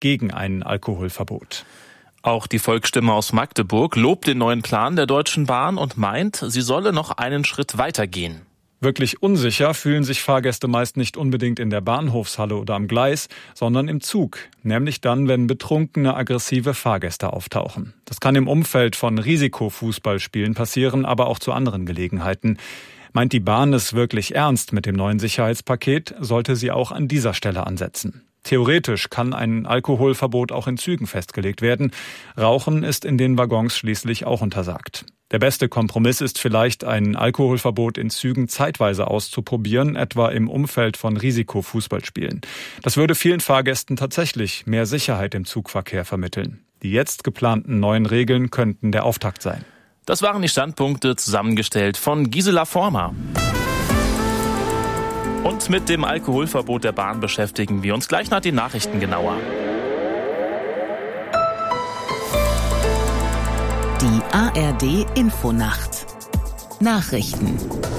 gegen ein Alkoholverbot. Auch die Volksstimme aus Magdeburg lobt den neuen Plan der Deutschen Bahn und meint, sie solle noch einen Schritt weiter gehen. Wirklich unsicher fühlen sich Fahrgäste meist nicht unbedingt in der Bahnhofshalle oder am Gleis, sondern im Zug. Nämlich dann, wenn betrunkene, aggressive Fahrgäste auftauchen. Das kann im Umfeld von Risikofußballspielen passieren, aber auch zu anderen Gelegenheiten. Meint die Bahn es wirklich ernst mit dem neuen Sicherheitspaket, sollte sie auch an dieser Stelle ansetzen. Theoretisch kann ein Alkoholverbot auch in Zügen festgelegt werden. Rauchen ist in den Waggons schließlich auch untersagt. Der beste Kompromiss ist vielleicht, ein Alkoholverbot in Zügen zeitweise auszuprobieren, etwa im Umfeld von Risikofußballspielen. Das würde vielen Fahrgästen tatsächlich mehr Sicherheit im Zugverkehr vermitteln. Die jetzt geplanten neuen Regeln könnten der Auftakt sein. Das waren die Standpunkte, zusammengestellt von Gisela Former. Und mit dem Alkoholverbot der Bahn beschäftigen wir uns gleich nach den Nachrichten genauer. Die ARD-Infonacht. Nachrichten.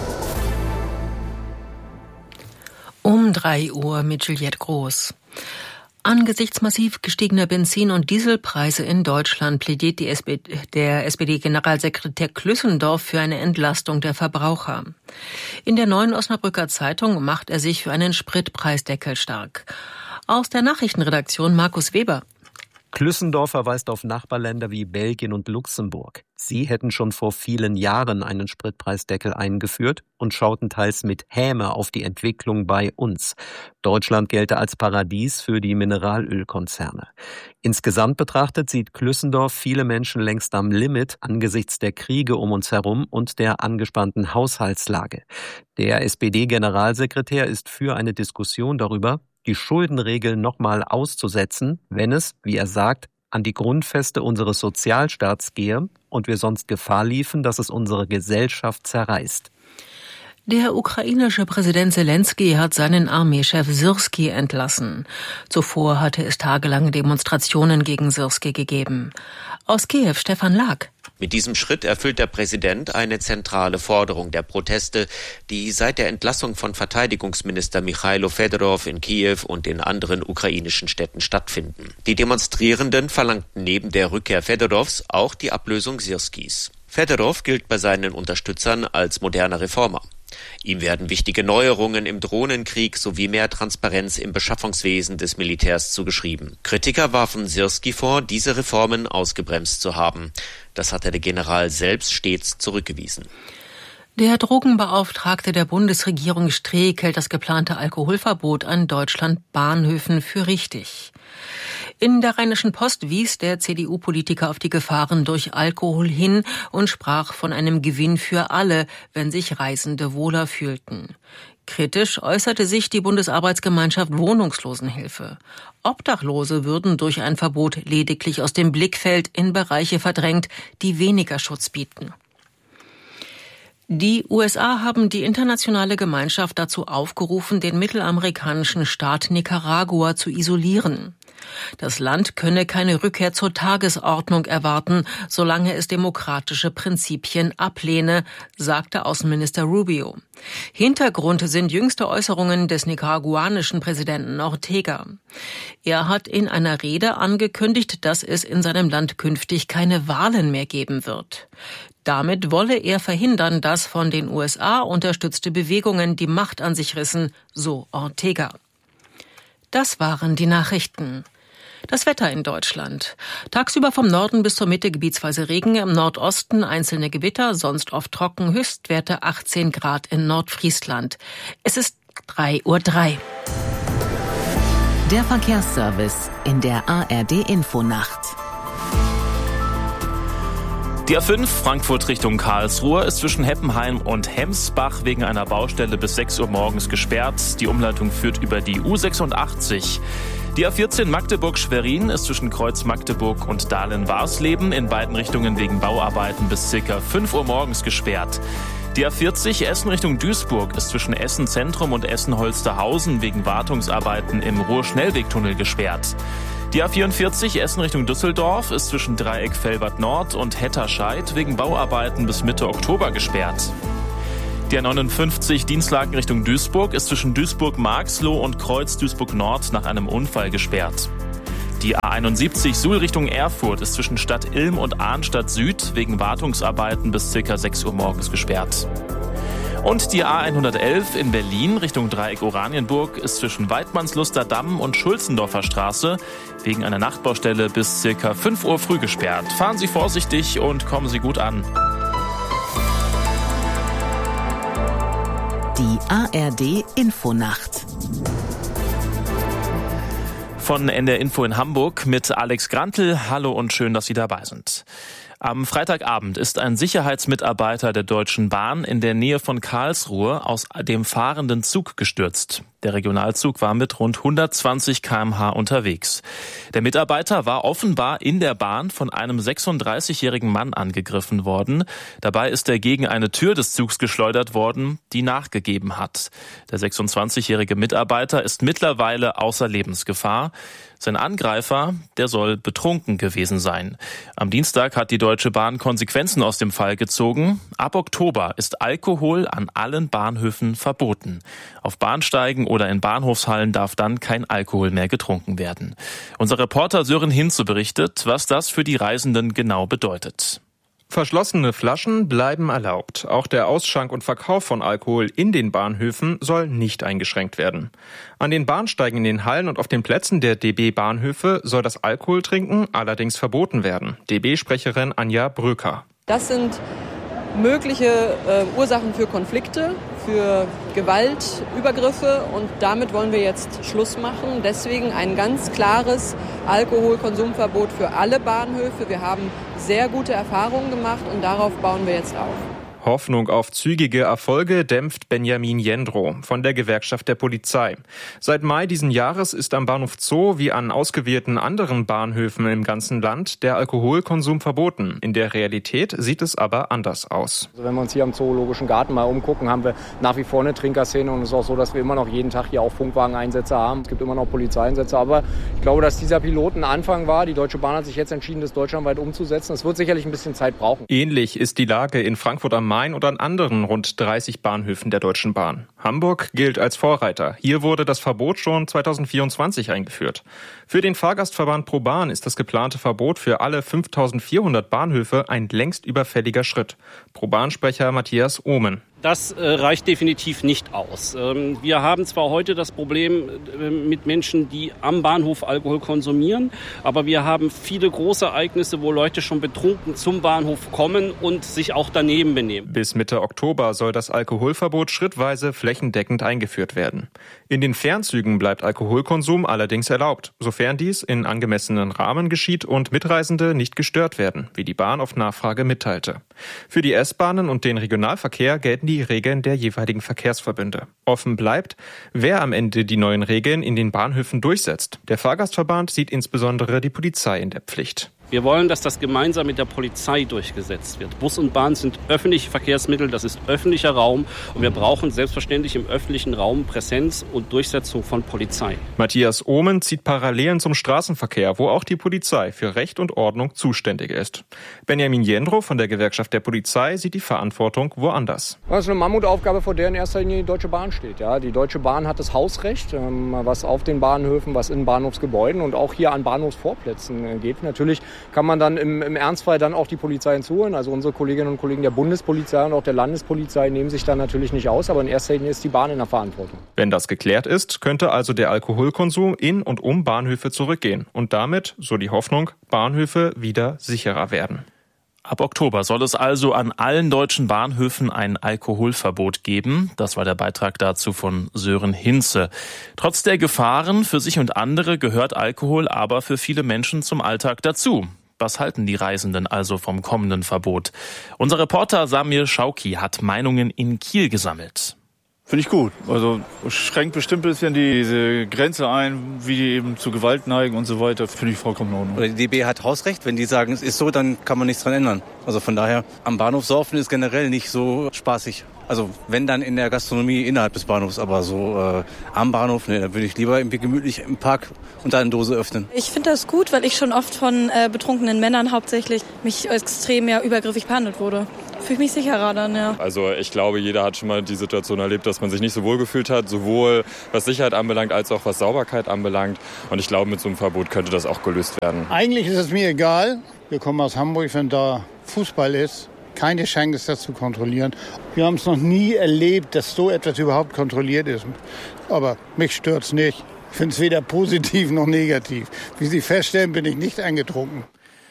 Um 3 Uhr mit Juliette Groß. Angesichts massiv gestiegener Benzin- und Dieselpreise in Deutschland plädiert der SPD-Generalsekretär Klüssendorf für eine Entlastung der Verbraucher. In der Neuen Osnabrücker Zeitung macht er sich für einen Spritpreisdeckel stark. Aus der Nachrichtenredaktion Markus Weber. Klüssendorf verweist auf Nachbarländer wie Belgien und Luxemburg. Sie hätten schon vor vielen Jahren einen Spritpreisdeckel eingeführt und schauten teils mit Häme auf die Entwicklung bei uns. Deutschland gelte als Paradies für die Mineralölkonzerne. Insgesamt betrachtet sieht Klüssendorf viele Menschen längst am Limit angesichts der Kriege um uns herum und der angespannten Haushaltslage. Der SPD-Generalsekretär ist für eine Diskussion darüber, die Schuldenregeln nochmal auszusetzen, wenn es, wie er sagt, an die Grundfeste unseres Sozialstaats gehe und wir sonst Gefahr liefen, dass es unsere Gesellschaft zerreißt. Der ukrainische Präsident Selenskyj hat seinen Armeechef Syrskij entlassen. Zuvor hatte es tagelang Demonstrationen gegen Syrskij gegeben. Aus Kiew Stefan Lag. Mit diesem Schritt erfüllt der Präsident eine zentrale Forderung der Proteste, die seit der Entlassung von Verteidigungsminister Michailo Fedorov in Kiew und in anderen ukrainischen Städten stattfinden. Die Demonstrierenden verlangten neben der Rückkehr Fedorovs auch die Ablösung Syrskijs. Fedorov gilt bei seinen Unterstützern als moderner Reformer. Ihm werden wichtige Neuerungen im Drohnenkrieg sowie mehr Transparenz im Beschaffungswesen des Militärs zugeschrieben. Kritiker warfen Syrskij vor, diese Reformen ausgebremst zu haben. Das hatte der General selbst stets zurückgewiesen. Der Drogenbeauftragte der Bundesregierung Streeck hält das geplante Alkoholverbot an Deutschland-Bahnhöfen für richtig. In der Rheinischen Post wies der CDU-Politiker auf die Gefahren durch Alkohol hin und sprach von einem Gewinn für alle, wenn sich Reisende wohler fühlten. Kritisch äußerte sich die Bundesarbeitsgemeinschaft Wohnungslosenhilfe. Obdachlose würden durch ein Verbot lediglich aus dem Blickfeld in Bereiche verdrängt, die weniger Schutz bieten. Die USA haben die internationale Gemeinschaft dazu aufgerufen, den mittelamerikanischen Staat Nicaragua zu isolieren. Das Land könne keine Rückkehr zur Tagesordnung erwarten, solange es demokratische Prinzipien ablehne, sagte Außenminister Rubio. Hintergrund sind jüngste Äußerungen des nicaraguanischen Präsidenten Ortega. Er hat in einer Rede angekündigt, dass es in seinem Land künftig keine Wahlen mehr geben wird. Damit wolle er verhindern, dass von den USA unterstützte Bewegungen die Macht an sich rissen, so Ortega. Das waren die Nachrichten. Das Wetter in Deutschland. Tagsüber vom Norden bis zur Mitte gebietsweise Regen, im Nordosten einzelne Gewitter, sonst oft trocken, Höchstwerte 18 Grad in Nordfriesland. Es ist 3:03 Uhr. Der Verkehrsservice in der ARD-Infonacht. Die A5 Frankfurt Richtung Karlsruhe ist zwischen Heppenheim und Hemsbach wegen einer Baustelle bis 6 Uhr morgens gesperrt. Die Umleitung führt über die U86. Die A14 Magdeburg-Schwerin ist zwischen Kreuz Magdeburg und Dahlen-Warsleben in beiden Richtungen wegen Bauarbeiten bis ca. 5 Uhr morgens gesperrt. Die A40 Essen Richtung Duisburg ist zwischen Essen Zentrum und Essen Holsterhausen wegen Wartungsarbeiten im Ruhr-Schnellwegtunnel gesperrt. Die A44 Essen Richtung Düsseldorf ist zwischen Dreieck Velbert Nord und Hetterscheid wegen Bauarbeiten bis Mitte Oktober gesperrt. Die A59 Dienstlaken Richtung Duisburg ist zwischen Duisburg-Marxloh und Kreuz Duisburg Nord nach einem Unfall gesperrt. Die A71 Suhl Richtung Erfurt ist zwischen Stadt Ilm und Arnstadt Süd wegen Wartungsarbeiten bis ca. 6 Uhr morgens gesperrt. Und die A111 in Berlin Richtung Dreieck Oranienburg ist zwischen Weidmannsluster Damm und Schulzendorfer Straße wegen einer Nachtbaustelle bis ca. 5 Uhr früh gesperrt. Fahren Sie vorsichtig und kommen Sie gut an. Die ARD Infonacht. Von NDR Info in Hamburg mit Alex Grantl. Hallo und schön, dass Sie dabei sind. Am Freitagabend ist ein Sicherheitsmitarbeiter der Deutschen Bahn in der Nähe von Karlsruhe aus dem fahrenden Zug gestürzt. Der Regionalzug war mit rund 120 km/h unterwegs. Der Mitarbeiter war offenbar in der Bahn von einem 36-jährigen Mann angegriffen worden. Dabei ist er gegen eine Tür des Zugs geschleudert worden, die nachgegeben hat. Der 26-jährige Mitarbeiter ist mittlerweile außer Lebensgefahr. Sein Angreifer, der soll betrunken gewesen sein. Am Dienstag hat die Deutsche Bahn Konsequenzen aus dem Fall gezogen. Ab Oktober ist Alkohol an allen Bahnhöfen verboten. Auf Bahnsteigen oder in Bahnhofshallen darf dann kein Alkohol mehr getrunken werden. Unser Reporter Sören Hinze berichtet, was das für die Reisenden genau bedeutet. Verschlossene Flaschen bleiben erlaubt. Auch der Ausschank und Verkauf von Alkohol in den Bahnhöfen soll nicht eingeschränkt werden. An den Bahnsteigen in den Hallen und auf den Plätzen der DB-Bahnhöfe soll das Alkoholtrinken allerdings verboten werden. DB-Sprecherin Anja Bröker. Das sind mögliche Ursachen für Konflikte, für Gewaltübergriffe und damit wollen wir jetzt Schluss machen. Deswegen ein ganz klares Alkoholkonsumverbot für alle Bahnhöfe. Wir haben sehr gute Erfahrungen gemacht und darauf bauen wir jetzt auf. Hoffnung auf zügige Erfolge dämpft Benjamin Jendrow von der Gewerkschaft der Polizei. Seit Mai diesen Jahres ist am Bahnhof Zoo wie an ausgewählten anderen Bahnhöfen im ganzen Land der Alkoholkonsum verboten. In der Realität sieht es aber anders aus. Also wenn wir uns hier am Zoologischen Garten mal umgucken, haben wir nach wie vor eine Trinkerszene und es ist auch so, dass wir immer noch jeden Tag hier auch Funkwageneinsätze haben. Es gibt immer noch Polizeieinsätze, aber ich glaube, dass dieser Pilot ein Anfang war. Die Deutsche Bahn hat sich jetzt entschieden, das deutschlandweit umzusetzen. Es wird sicherlich ein bisschen Zeit brauchen. Ähnlich ist die Lage in Frankfurt am Main oder an anderen rund 30 Bahnhöfen der Deutschen Bahn. Hamburg gilt als Vorreiter. Hier wurde das Verbot schon 2024 eingeführt. Für den Fahrgastverband ProBahn ist das geplante Verbot für alle 5.400 Bahnhöfe ein längst überfälliger Schritt. ProBahn-Sprecher Matthias Ohmen. Das reicht definitiv nicht aus. Wir haben zwar heute das Problem mit Menschen, die am Bahnhof Alkohol konsumieren, aber wir haben viele Großereignisse, wo Leute schon betrunken zum Bahnhof kommen und sich auch daneben benehmen. Bis Mitte Oktober soll das Alkoholverbot schrittweise flächendeckend eingeführt werden. In den Fernzügen bleibt Alkoholkonsum allerdings erlaubt, sofern dies in angemessenen Rahmen geschieht und Mitreisende nicht gestört werden, wie die Bahn auf Nachfrage mitteilte. Für die S-Bahnen und den Regionalverkehr gelten die Regeln der jeweiligen Verkehrsverbünde. Offen bleibt, wer am Ende die neuen Regeln in den Bahnhöfen durchsetzt. Der Fahrgastverband sieht insbesondere die Polizei in der Pflicht. Wir wollen, dass das gemeinsam mit der Polizei durchgesetzt wird. Bus und Bahn sind öffentliche Verkehrsmittel, das ist öffentlicher Raum und wir brauchen selbstverständlich im öffentlichen Raum Präsenz und Durchsetzung von Polizei. Matthias Ohmen zieht Parallelen zum Straßenverkehr, wo auch die Polizei für Recht und Ordnung zuständig ist. Benjamin Jendrow von der Gewerkschaft der Polizei sieht die Verantwortung woanders. Das ist eine Mammutaufgabe, vor der in erster Linie die Deutsche Bahn steht. Ja, die Deutsche Bahn hat das Hausrecht, was auf den Bahnhöfen, was in Bahnhofsgebäuden und auch hier an Bahnhofsvorplätzen geht. Natürlich kann man dann im Ernstfall dann auch die Polizei hinzuholen. Also unsere Kolleginnen und Kollegen der Bundespolizei und auch der Landespolizei nehmen sich dann natürlich nicht aus, aber in erster Linie ist die Bahn in der Verantwortung. Wenn das geklärt ist, könnte also der Alkoholkonsum in und um Bahnhöfe zurückgehen und damit, so die Hoffnung, Bahnhöfe wieder sicherer werden. Ab Oktober soll es also an allen deutschen Bahnhöfen ein Alkoholverbot geben. Das war der Beitrag dazu von Sören Hinze. Trotz der Gefahren für sich und andere gehört Alkohol aber für viele Menschen zum Alltag dazu. Was halten die Reisenden also vom kommenden Verbot? Unser Reporter Samir Schauki hat Meinungen in Kiel gesammelt. Finde ich gut. Also schränkt bestimmt ein bisschen diese Grenze ein, wie die eben zu Gewalt neigen und so weiter. Finde ich vollkommen in Ordnung. Oder die DB hat Hausrecht. Wenn die sagen, es ist so, dann kann man nichts dran ändern. Also von daher, am Bahnhof saufen ist generell nicht so spaßig. Also wenn dann in der Gastronomie innerhalb des Bahnhofs, aber so am Bahnhof, ne, dann würde ich lieber irgendwie gemütlich im Park unter eine Dose öffnen. Ich finde das gut, weil ich schon oft von betrunkenen Männern hauptsächlich mich extrem übergriffig behandelt wurde. fühle ich mich sicherer dann, ja. Also ich glaube, jeder hat schon mal die Situation erlebt, dass man sich nicht so wohl gefühlt hat, sowohl was Sicherheit anbelangt, als auch was Sauberkeit anbelangt. Und ich glaube, mit so einem Verbot könnte das auch gelöst werden. Eigentlich ist es mir egal. Wir kommen aus Hamburg, wenn da Fußball ist. Keine Chance, das zu kontrollieren. Wir haben es noch nie erlebt, dass so etwas überhaupt kontrolliert ist. Aber mich stört's nicht. Ich finde es weder positiv noch negativ. Wie Sie feststellen, bin ich nicht angetrunken.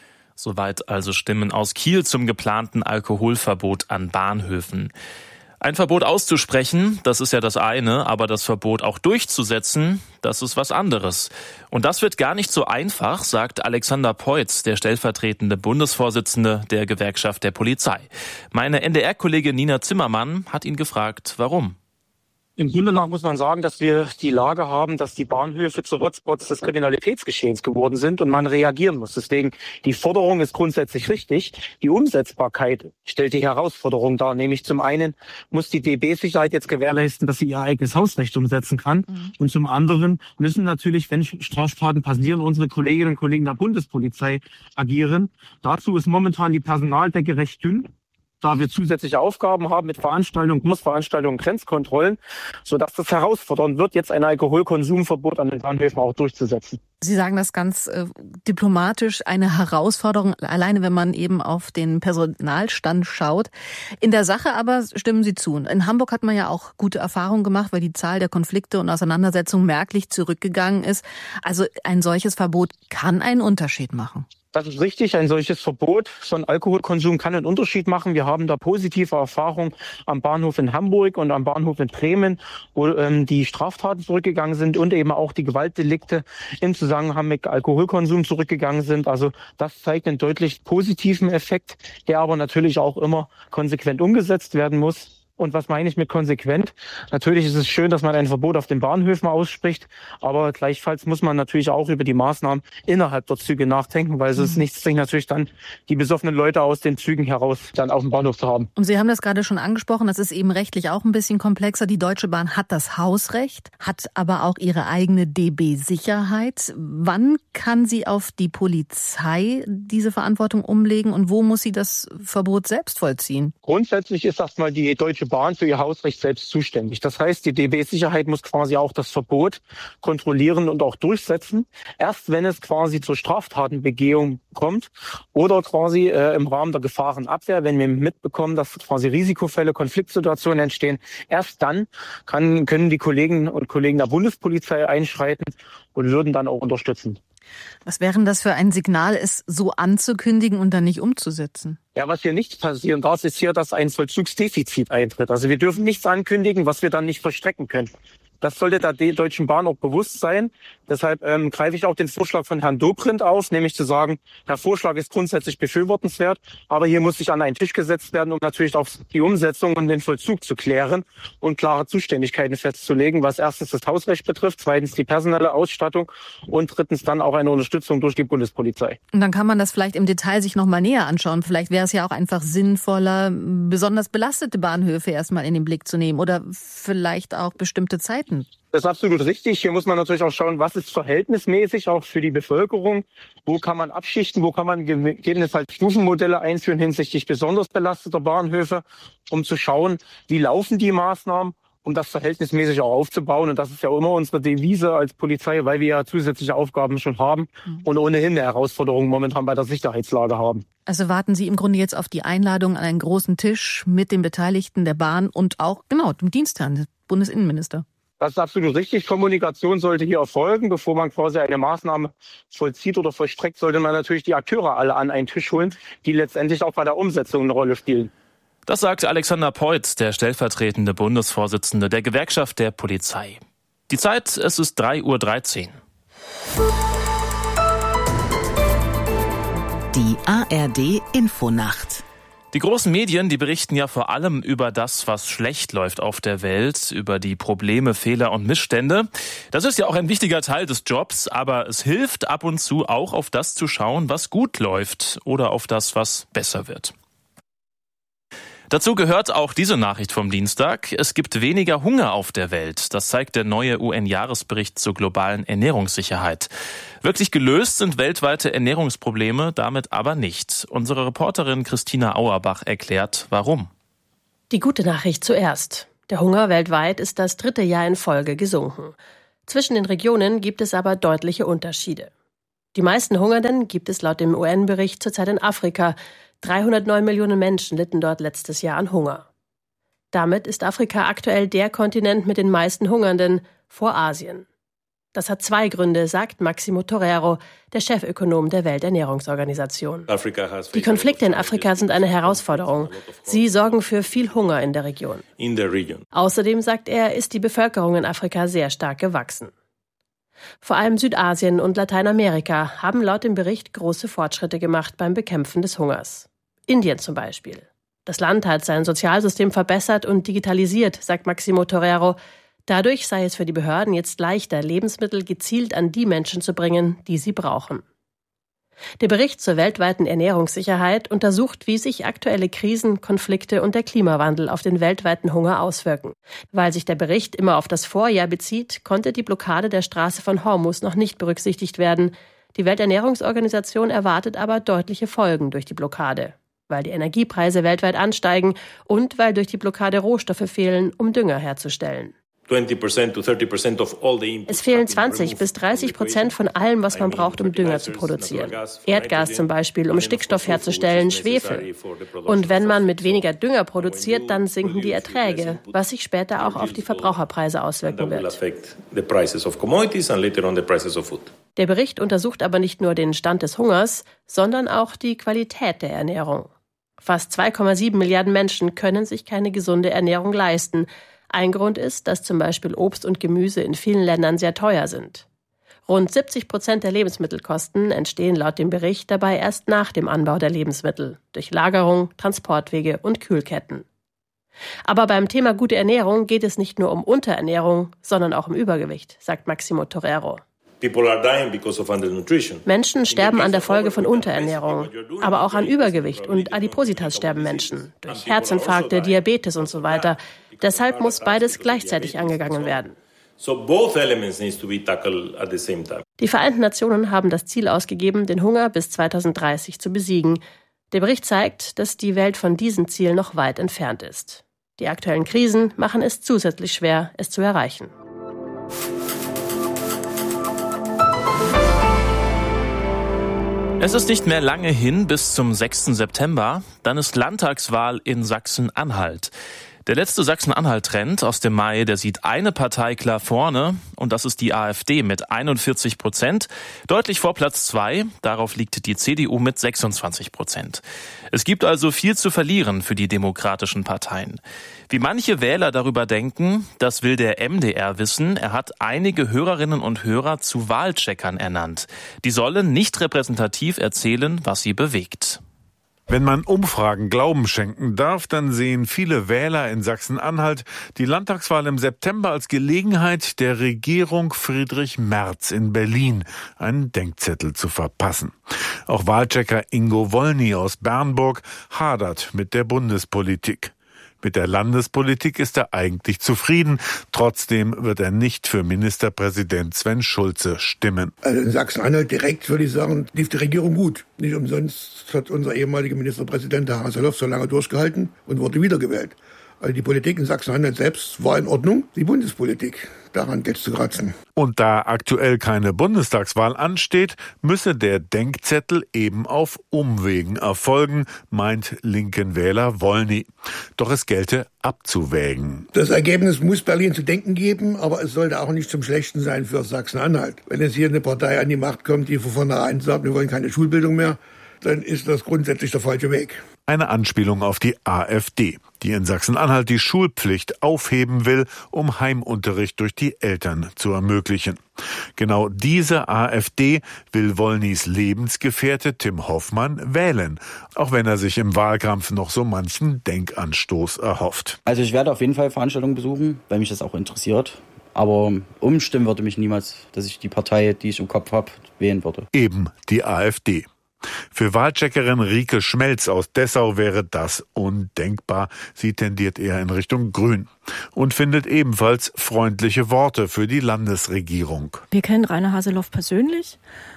Soweit also Stimmen aus Kiel zum geplanten Alkoholverbot an Bahnhöfen. Ein Verbot auszusprechen, das ist ja das eine, aber das Verbot auch durchzusetzen, das ist was anderes. Und das wird gar nicht so einfach, sagt Alexander Peutz, der stellvertretende Bundesvorsitzende der Gewerkschaft der Polizei. Meine NDR-Kollegin Nina Zimmermann hat ihn gefragt, warum. Im Grunde nach muss man sagen, dass wir die Lage haben, dass die Bahnhöfe zu Hotspots des Kriminalitätsgeschehens geworden sind und man reagieren muss. Deswegen, die Forderung ist grundsätzlich richtig. Die Umsetzbarkeit stellt die Herausforderung dar. Nämlich zum einen muss die DB-Sicherheit jetzt gewährleisten, dass sie ihr eigenes Hausrecht umsetzen kann. Und zum anderen müssen natürlich, wenn Straftaten passieren, unsere Kolleginnen und Kollegen der Bundespolizei agieren. Dazu ist momentan die Personaldecke recht dünn, da wir zusätzliche Aufgaben haben mit Veranstaltungen, Großveranstaltungen, Grenzkontrollen, sodass das herausfordernd wird, jetzt ein Alkoholkonsumverbot an den Bahnhöfen auch durchzusetzen. Sie sagen das ganz diplomatisch, eine Herausforderung, alleine wenn man eben auf den Personalstand schaut. In der Sache aber stimmen Sie zu. In Hamburg hat man ja auch gute Erfahrungen gemacht, weil die Zahl der Konflikte und Auseinandersetzungen merklich zurückgegangen ist. Also ein solches Verbot kann einen Unterschied machen. Das ist richtig. Ein solches Verbot von Alkoholkonsum kann einen Unterschied machen. Wir haben da positive Erfahrungen am Bahnhof in Hamburg und am Bahnhof in Bremen, wo die Straftaten zurückgegangen sind und eben auch die Gewaltdelikte im Zusammenhang mit Alkoholkonsum zurückgegangen sind. Also das zeigt einen deutlich positiven Effekt, der aber natürlich auch immer konsequent umgesetzt werden muss. Und was meine ich mit konsequent? Natürlich ist es schön, dass man ein Verbot auf den Bahnhöfen ausspricht, aber gleichfalls muss man natürlich auch über die Maßnahmen innerhalb der Züge nachdenken, weil es ist nichts bringt natürlich dann die besoffenen Leute aus den Zügen heraus dann auf dem Bahnhof zu haben. Und Sie haben das gerade schon angesprochen, das ist eben rechtlich auch ein bisschen komplexer. Die Deutsche Bahn hat das Hausrecht, hat aber auch ihre eigene DB-Sicherheit. Wann kann sie auf die Polizei diese Verantwortung umlegen und wo muss sie das Verbot selbst vollziehen? Grundsätzlich ist erstmal die Deutsche Bahn für ihr Hausrecht selbst zuständig. Das heißt, die DB-Sicherheit muss quasi auch das Verbot kontrollieren und auch durchsetzen. Erst wenn es quasi zur Straftatenbegehung kommt oder quasi im Rahmen der Gefahrenabwehr, wenn wir mitbekommen, dass quasi Risikofälle, Konfliktsituationen entstehen, erst dann können die Kolleginnen und Kollegen der Bundespolizei einschreiten und würden dann auch unterstützen. Was wäre denn das für ein Signal, es so anzukündigen und dann nicht umzusetzen? Ja, was hier nicht passieren darf, ist hier, dass ein Vollzugsdefizit eintritt. Also wir dürfen nichts ankündigen, was wir dann nicht vollstrecken können. Das sollte der Deutschen Bahn auch bewusst sein. Deshalb greife ich auch den Vorschlag von Herrn Dobrindt auf, nämlich zu sagen, der Vorschlag ist grundsätzlich befürwortenswert, aber hier muss sich an einen Tisch gesetzt werden, um natürlich auch die Umsetzung und den Vollzug zu klären und klare Zuständigkeiten festzulegen, was erstens das Hausrecht betrifft, zweitens die personelle Ausstattung und drittens dann auch eine Unterstützung durch die Bundespolizei. Und dann kann man das vielleicht im Detail sich noch mal näher anschauen. Vielleicht wäre es ja auch einfach sinnvoller, besonders belastete Bahnhöfe erstmal in den Blick zu nehmen oder vielleicht auch bestimmte Zeiten. Das ist absolut richtig. Hier muss man natürlich auch schauen, was ist verhältnismäßig auch für die Bevölkerung. Wo kann man abschichten, wo kann man gegebenenfalls Stufenmodelle einführen hinsichtlich besonders belasteter Bahnhöfe, um zu schauen, wie laufen die Maßnahmen, um das verhältnismäßig auch aufzubauen. Und das ist ja immer unsere Devise als Polizei, weil wir ja zusätzliche Aufgaben schon haben und ohnehin eine Herausforderung momentan bei der Sicherheitslage haben. Also warten Sie im Grunde jetzt auf die Einladung an einen großen Tisch mit den Beteiligten der Bahn und auch dem Dienstherrn, des Bundesinnenminister. Das ist absolut richtig. Kommunikation sollte hier erfolgen. Bevor man quasi eine Maßnahme vollzieht oder vollstreckt, sollte man natürlich die Akteure alle an einen Tisch holen, die letztendlich auch bei der Umsetzung eine Rolle spielen. Das sagt Alexander Peutz, der stellvertretende Bundesvorsitzende der Gewerkschaft der Polizei. Die Zeit, es ist 3:13 Uhr. Die ARD Infonacht. Die großen Medien, die berichten ja vor allem über das, was schlecht läuft auf der Welt, über die Probleme, Fehler und Missstände. Das ist ja auch ein wichtiger Teil des Jobs, aber es hilft ab und zu auch auf das zu schauen, was gut läuft oder auf das, was besser wird. Dazu gehört auch diese Nachricht vom Dienstag. Es gibt weniger Hunger auf der Welt. Das zeigt der neue UN-Jahresbericht zur globalen Ernährungssicherheit. Wirklich gelöst sind weltweite Ernährungsprobleme damit aber nicht. Unsere Reporterin Christina Auerbach erklärt, warum. Die gute Nachricht zuerst. Der Hunger weltweit ist das 3. Jahr in Folge gesunken. Zwischen den Regionen gibt es aber deutliche Unterschiede. Die meisten Hungernden gibt es laut dem UN-Bericht zurzeit in Afrika. 309 Millionen Menschen litten dort letztes Jahr an Hunger. Damit ist Afrika aktuell der Kontinent mit den meisten Hungernden vor Asien. Das hat 2 Gründe, sagt Maximo Torero, der Chefökonom der Welternährungsorganisation. Die Konflikte in Afrika sind eine Herausforderung. Sie sorgen für viel Hunger in der Region. Außerdem, sagt er, ist die Bevölkerung in Afrika sehr stark gewachsen. Vor allem Südasien und Lateinamerika haben laut dem Bericht große Fortschritte gemacht beim Bekämpfen des Hungers. Indien zum Beispiel. Das Land hat sein Sozialsystem verbessert und digitalisiert, sagt Maximo Torero. Dadurch sei es für die Behörden jetzt leichter, Lebensmittel gezielt an die Menschen zu bringen, die sie brauchen. Der Bericht zur weltweiten Ernährungssicherheit untersucht, wie sich aktuelle Krisen, Konflikte und der Klimawandel auf den weltweiten Hunger auswirken. Weil sich der Bericht immer auf das Vorjahr bezieht, konnte die Blockade der Straße von Hormuz noch nicht berücksichtigt werden. Die Welternährungsorganisation erwartet aber deutliche Folgen durch die Blockade, weil die Energiepreise weltweit ansteigen und weil durch die Blockade Rohstoffe fehlen, um Dünger herzustellen. Es fehlen 20-30% von allem, was man braucht, um Dünger zu produzieren. Erdgas zum Beispiel, um Stickstoff herzustellen, Schwefel. Und wenn man mit weniger Dünger produziert, dann sinken die Erträge, was sich später auch auf die Verbraucherpreise auswirken wird. Der Bericht untersucht aber nicht nur den Stand des Hungers, sondern auch die Qualität der Ernährung. Fast 2,7 Milliarden Menschen können sich keine gesunde Ernährung leisten. Ein Grund ist, dass zum Beispiel Obst und Gemüse in vielen Ländern sehr teuer sind. Rund 70% der Lebensmittelkosten entstehen laut dem Bericht dabei erst nach dem Anbau der Lebensmittel, durch Lagerung, Transportwege und Kühlketten. Aber beim Thema gute Ernährung geht es nicht nur um Unterernährung, sondern auch um Übergewicht, sagt Maximo Torero. Menschen sterben an der Folge von Unterernährung, aber auch an Übergewicht und Adipositas sterben Menschen, durch Herzinfarkte, Diabetes und so weiter. Deshalb muss beides gleichzeitig angegangen werden. Die Vereinten Nationen haben das Ziel ausgegeben, den Hunger bis 2030 zu besiegen. Der Bericht zeigt, dass die Welt von diesem Ziel noch weit entfernt ist. Die aktuellen Krisen machen es zusätzlich schwer, es zu erreichen. Es ist nicht mehr lange hin bis zum 6. September. Dann ist Landtagswahl in Sachsen-Anhalt. Der letzte Sachsen-Anhalt-Trend aus dem Mai, der sieht eine Partei klar vorne, und das ist die AfD mit 41%, deutlich vor Platz 2. Darauf liegt die CDU mit 26%. Es gibt also viel zu verlieren für die demokratischen Parteien. Wie manche Wähler darüber denken, das will der MDR wissen. Er hat einige Hörerinnen und Hörer zu Wahlcheckern ernannt. Die sollen nicht repräsentativ erzählen, was sie bewegt. Wenn man Umfragen Glauben schenken darf, dann sehen viele Wähler in Sachsen-Anhalt die Landtagswahl im September als Gelegenheit, der Regierung Friedrich Merz in Berlin einen Denkzettel zu verpassen. Auch Wahlchecker Ingo Wollny aus Bernburg hadert mit der Bundespolitik. Mit der Landespolitik ist er eigentlich zufrieden. Trotzdem wird er nicht für Ministerpräsident Sven Schulze stimmen. Also in Sachsen-Anhalt direkt würde ich sagen, lief die Regierung gut. Nicht umsonst hat unser ehemaliger Ministerpräsident, Herr Haseloff, so lange durchgehalten und wurde wiedergewählt. Also die Politik in Sachsen-Anhalt selbst war in Ordnung. Die Bundespolitik, daran geht's zu kratzen. Und da aktuell keine Bundestagswahl ansteht, müsse der Denkzettel eben auf Umwegen erfolgen, meint linken Wähler Wollny. Doch es gelte abzuwägen. Das Ergebnis muss Berlin zu denken geben, aber es sollte auch nicht zum Schlechten sein für Sachsen-Anhalt. Wenn jetzt hier eine Partei an die Macht kommt, die von vornherein sagt, wir wollen keine Schulbildung mehr, dann ist das grundsätzlich der falsche Weg. Eine Anspielung auf die AfD, die in Sachsen-Anhalt die Schulpflicht aufheben will, um Heimunterricht durch die Eltern zu ermöglichen. Genau diese AfD will Wollnys Lebensgefährte Tim Hoffmann wählen, auch wenn er sich im Wahlkampf noch so manchen Denkanstoß erhofft. Also ich werde auf jeden Fall Veranstaltungen besuchen, weil mich das auch interessiert. Aber umstimmen würde mich niemals, dass ich die Partei, die ich im Kopf habe, wählen würde. Eben die AfD. Für Wahlcheckerin Rike Schmelz aus Dessau wäre das undenkbar. Sie tendiert eher in Richtung Grün und findet ebenfalls freundliche Worte für die Landesregierung. Wir kennen Rainer Haseloff persönlich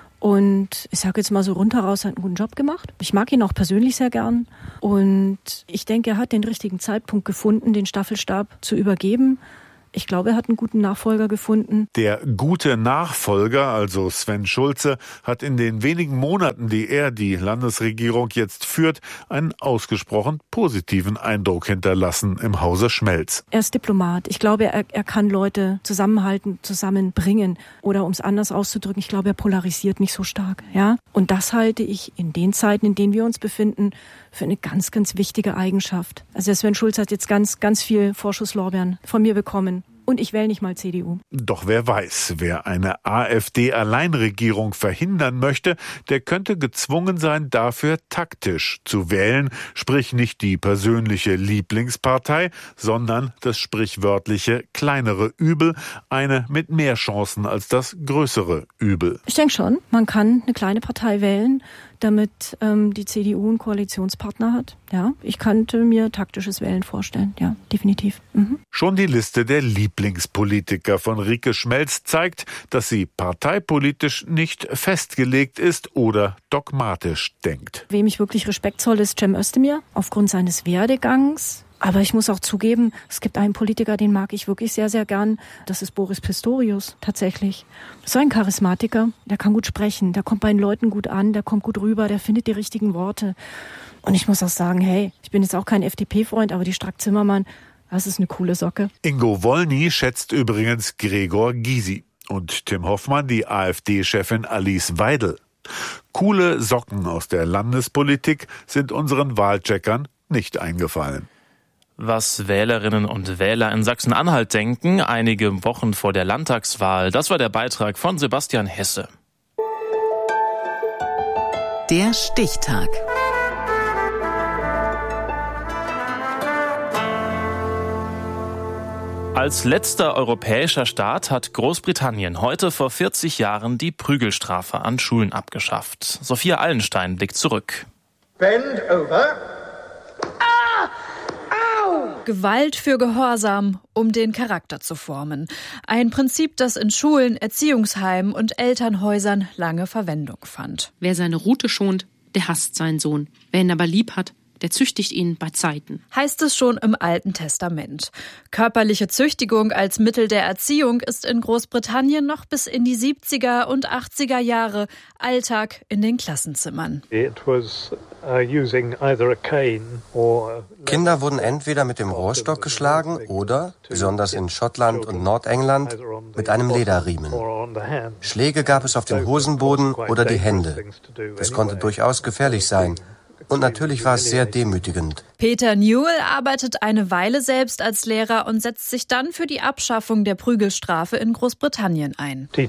und ich sage jetzt mal so runter raus, hat einen guten Job gemacht. Ich mag ihn auch persönlich sehr gern und ich denke, er hat den richtigen Zeitpunkt gefunden, den Staffelstab zu übergeben. Ich glaube, er hat einen guten Nachfolger gefunden. Der gute Nachfolger, also Sven Schulze, hat in den wenigen Monaten, die er die Landesregierung jetzt führt, einen ausgesprochen positiven Eindruck hinterlassen im Hause Schmelz. Er ist Diplomat. Ich glaube, er kann Leute zusammenhalten, zusammenbringen. Oder um es anders auszudrücken, ich glaube, er polarisiert nicht so stark. Ja? Und das halte ich in den Zeiten, in denen wir uns befinden, für eine ganz, ganz wichtige Eigenschaft. Also der Sven Schulze hat jetzt ganz, ganz viel Vorschusslorbeeren von mir bekommen. Und ich wähle nicht mal CDU. Doch wer weiß, wer eine AfD-Alleinregierung verhindern möchte, der könnte gezwungen sein, dafür taktisch zu wählen. Sprich nicht die persönliche Lieblingspartei, sondern das sprichwörtliche kleinere Übel. Eine mit mehr Chancen als das größere Übel. Ich denke schon, man kann eine kleine Partei wählen, damit die CDU einen Koalitionspartner hat. Ja, ich könnte mir taktisches Wählen vorstellen. Ja, definitiv. Schon die Liste der Lieblingspolitiker von Rike Schmelz zeigt, dass sie parteipolitisch nicht festgelegt ist oder dogmatisch denkt. Wem ich wirklich Respekt zoll, ist Cem Özdemir aufgrund seines Werdegangs. Aber ich muss auch zugeben, es gibt einen Politiker, den mag ich wirklich sehr, sehr gern. Das ist Boris Pistorius, tatsächlich. So ein Charismatiker, der kann gut sprechen, der kommt bei den Leuten gut an, der kommt gut rüber, der findet die richtigen Worte. Und ich muss auch sagen, hey, ich bin jetzt auch kein FDP-Freund, aber die Strack-Zimmermann, das ist eine coole Socke. Ingo Wollny schätzt übrigens Gregor Gysi und Tim Hoffmann die AfD-Chefin Alice Weidel. Coole Socken aus der Landespolitik sind unseren Wahlcheckern nicht eingefallen. Was Wählerinnen und Wähler in Sachsen-Anhalt denken, einige Wochen vor der Landtagswahl, das war der Beitrag von Sebastian Hesse. Der Stichtag. Als letzter europäischer Staat hat Großbritannien heute vor 40 Jahren die Prügelstrafe an Schulen abgeschafft. Sophia Allenstein blickt zurück. Bend over. Gewalt für Gehorsam, um den Charakter zu formen. Ein Prinzip, das in Schulen, Erziehungsheimen und Elternhäusern lange Verwendung fand. Wer seine Rute schont, der hasst seinen Sohn. Wer ihn aber lieb hat, der züchtigt ihn bei Zeiten. Heißt es schon im Alten Testament. Körperliche Züchtigung als Mittel der Erziehung ist in Großbritannien noch bis in die 70er und 80er Jahre Alltag in den Klassenzimmern. Kinder wurden entweder mit dem Rohrstock geschlagen oder, besonders in Schottland und Nordengland, mit einem Lederriemen. Schläge gab es auf den Hosenboden oder die Hände. Das konnte durchaus gefährlich sein. Und natürlich war es sehr demütigend. Peter Newell arbeitet eine Weile selbst als Lehrer und setzt sich dann für die Abschaffung der Prügelstrafe in Großbritannien ein. Die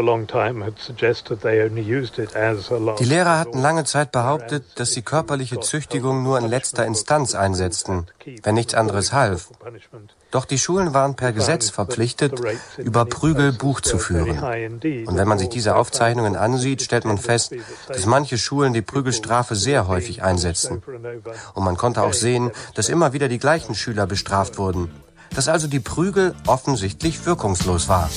Lehrer hatten lange Zeit behauptet, dass sie körperliche Züchtigung nur in letzter Instanz einsetzten, wenn nichts anderes half. Doch die Schulen waren per Gesetz verpflichtet, über Prügel Buch zu führen. Und wenn man sich diese Aufzeichnungen ansieht, stellt man fest, dass manche Schulen die Prügelstrafe sehr häufig einsetzten. Und man konnte auch sehen, dass immer wieder die gleichen Schüler bestraft wurden. Dass also die Prügel offensichtlich wirkungslos war.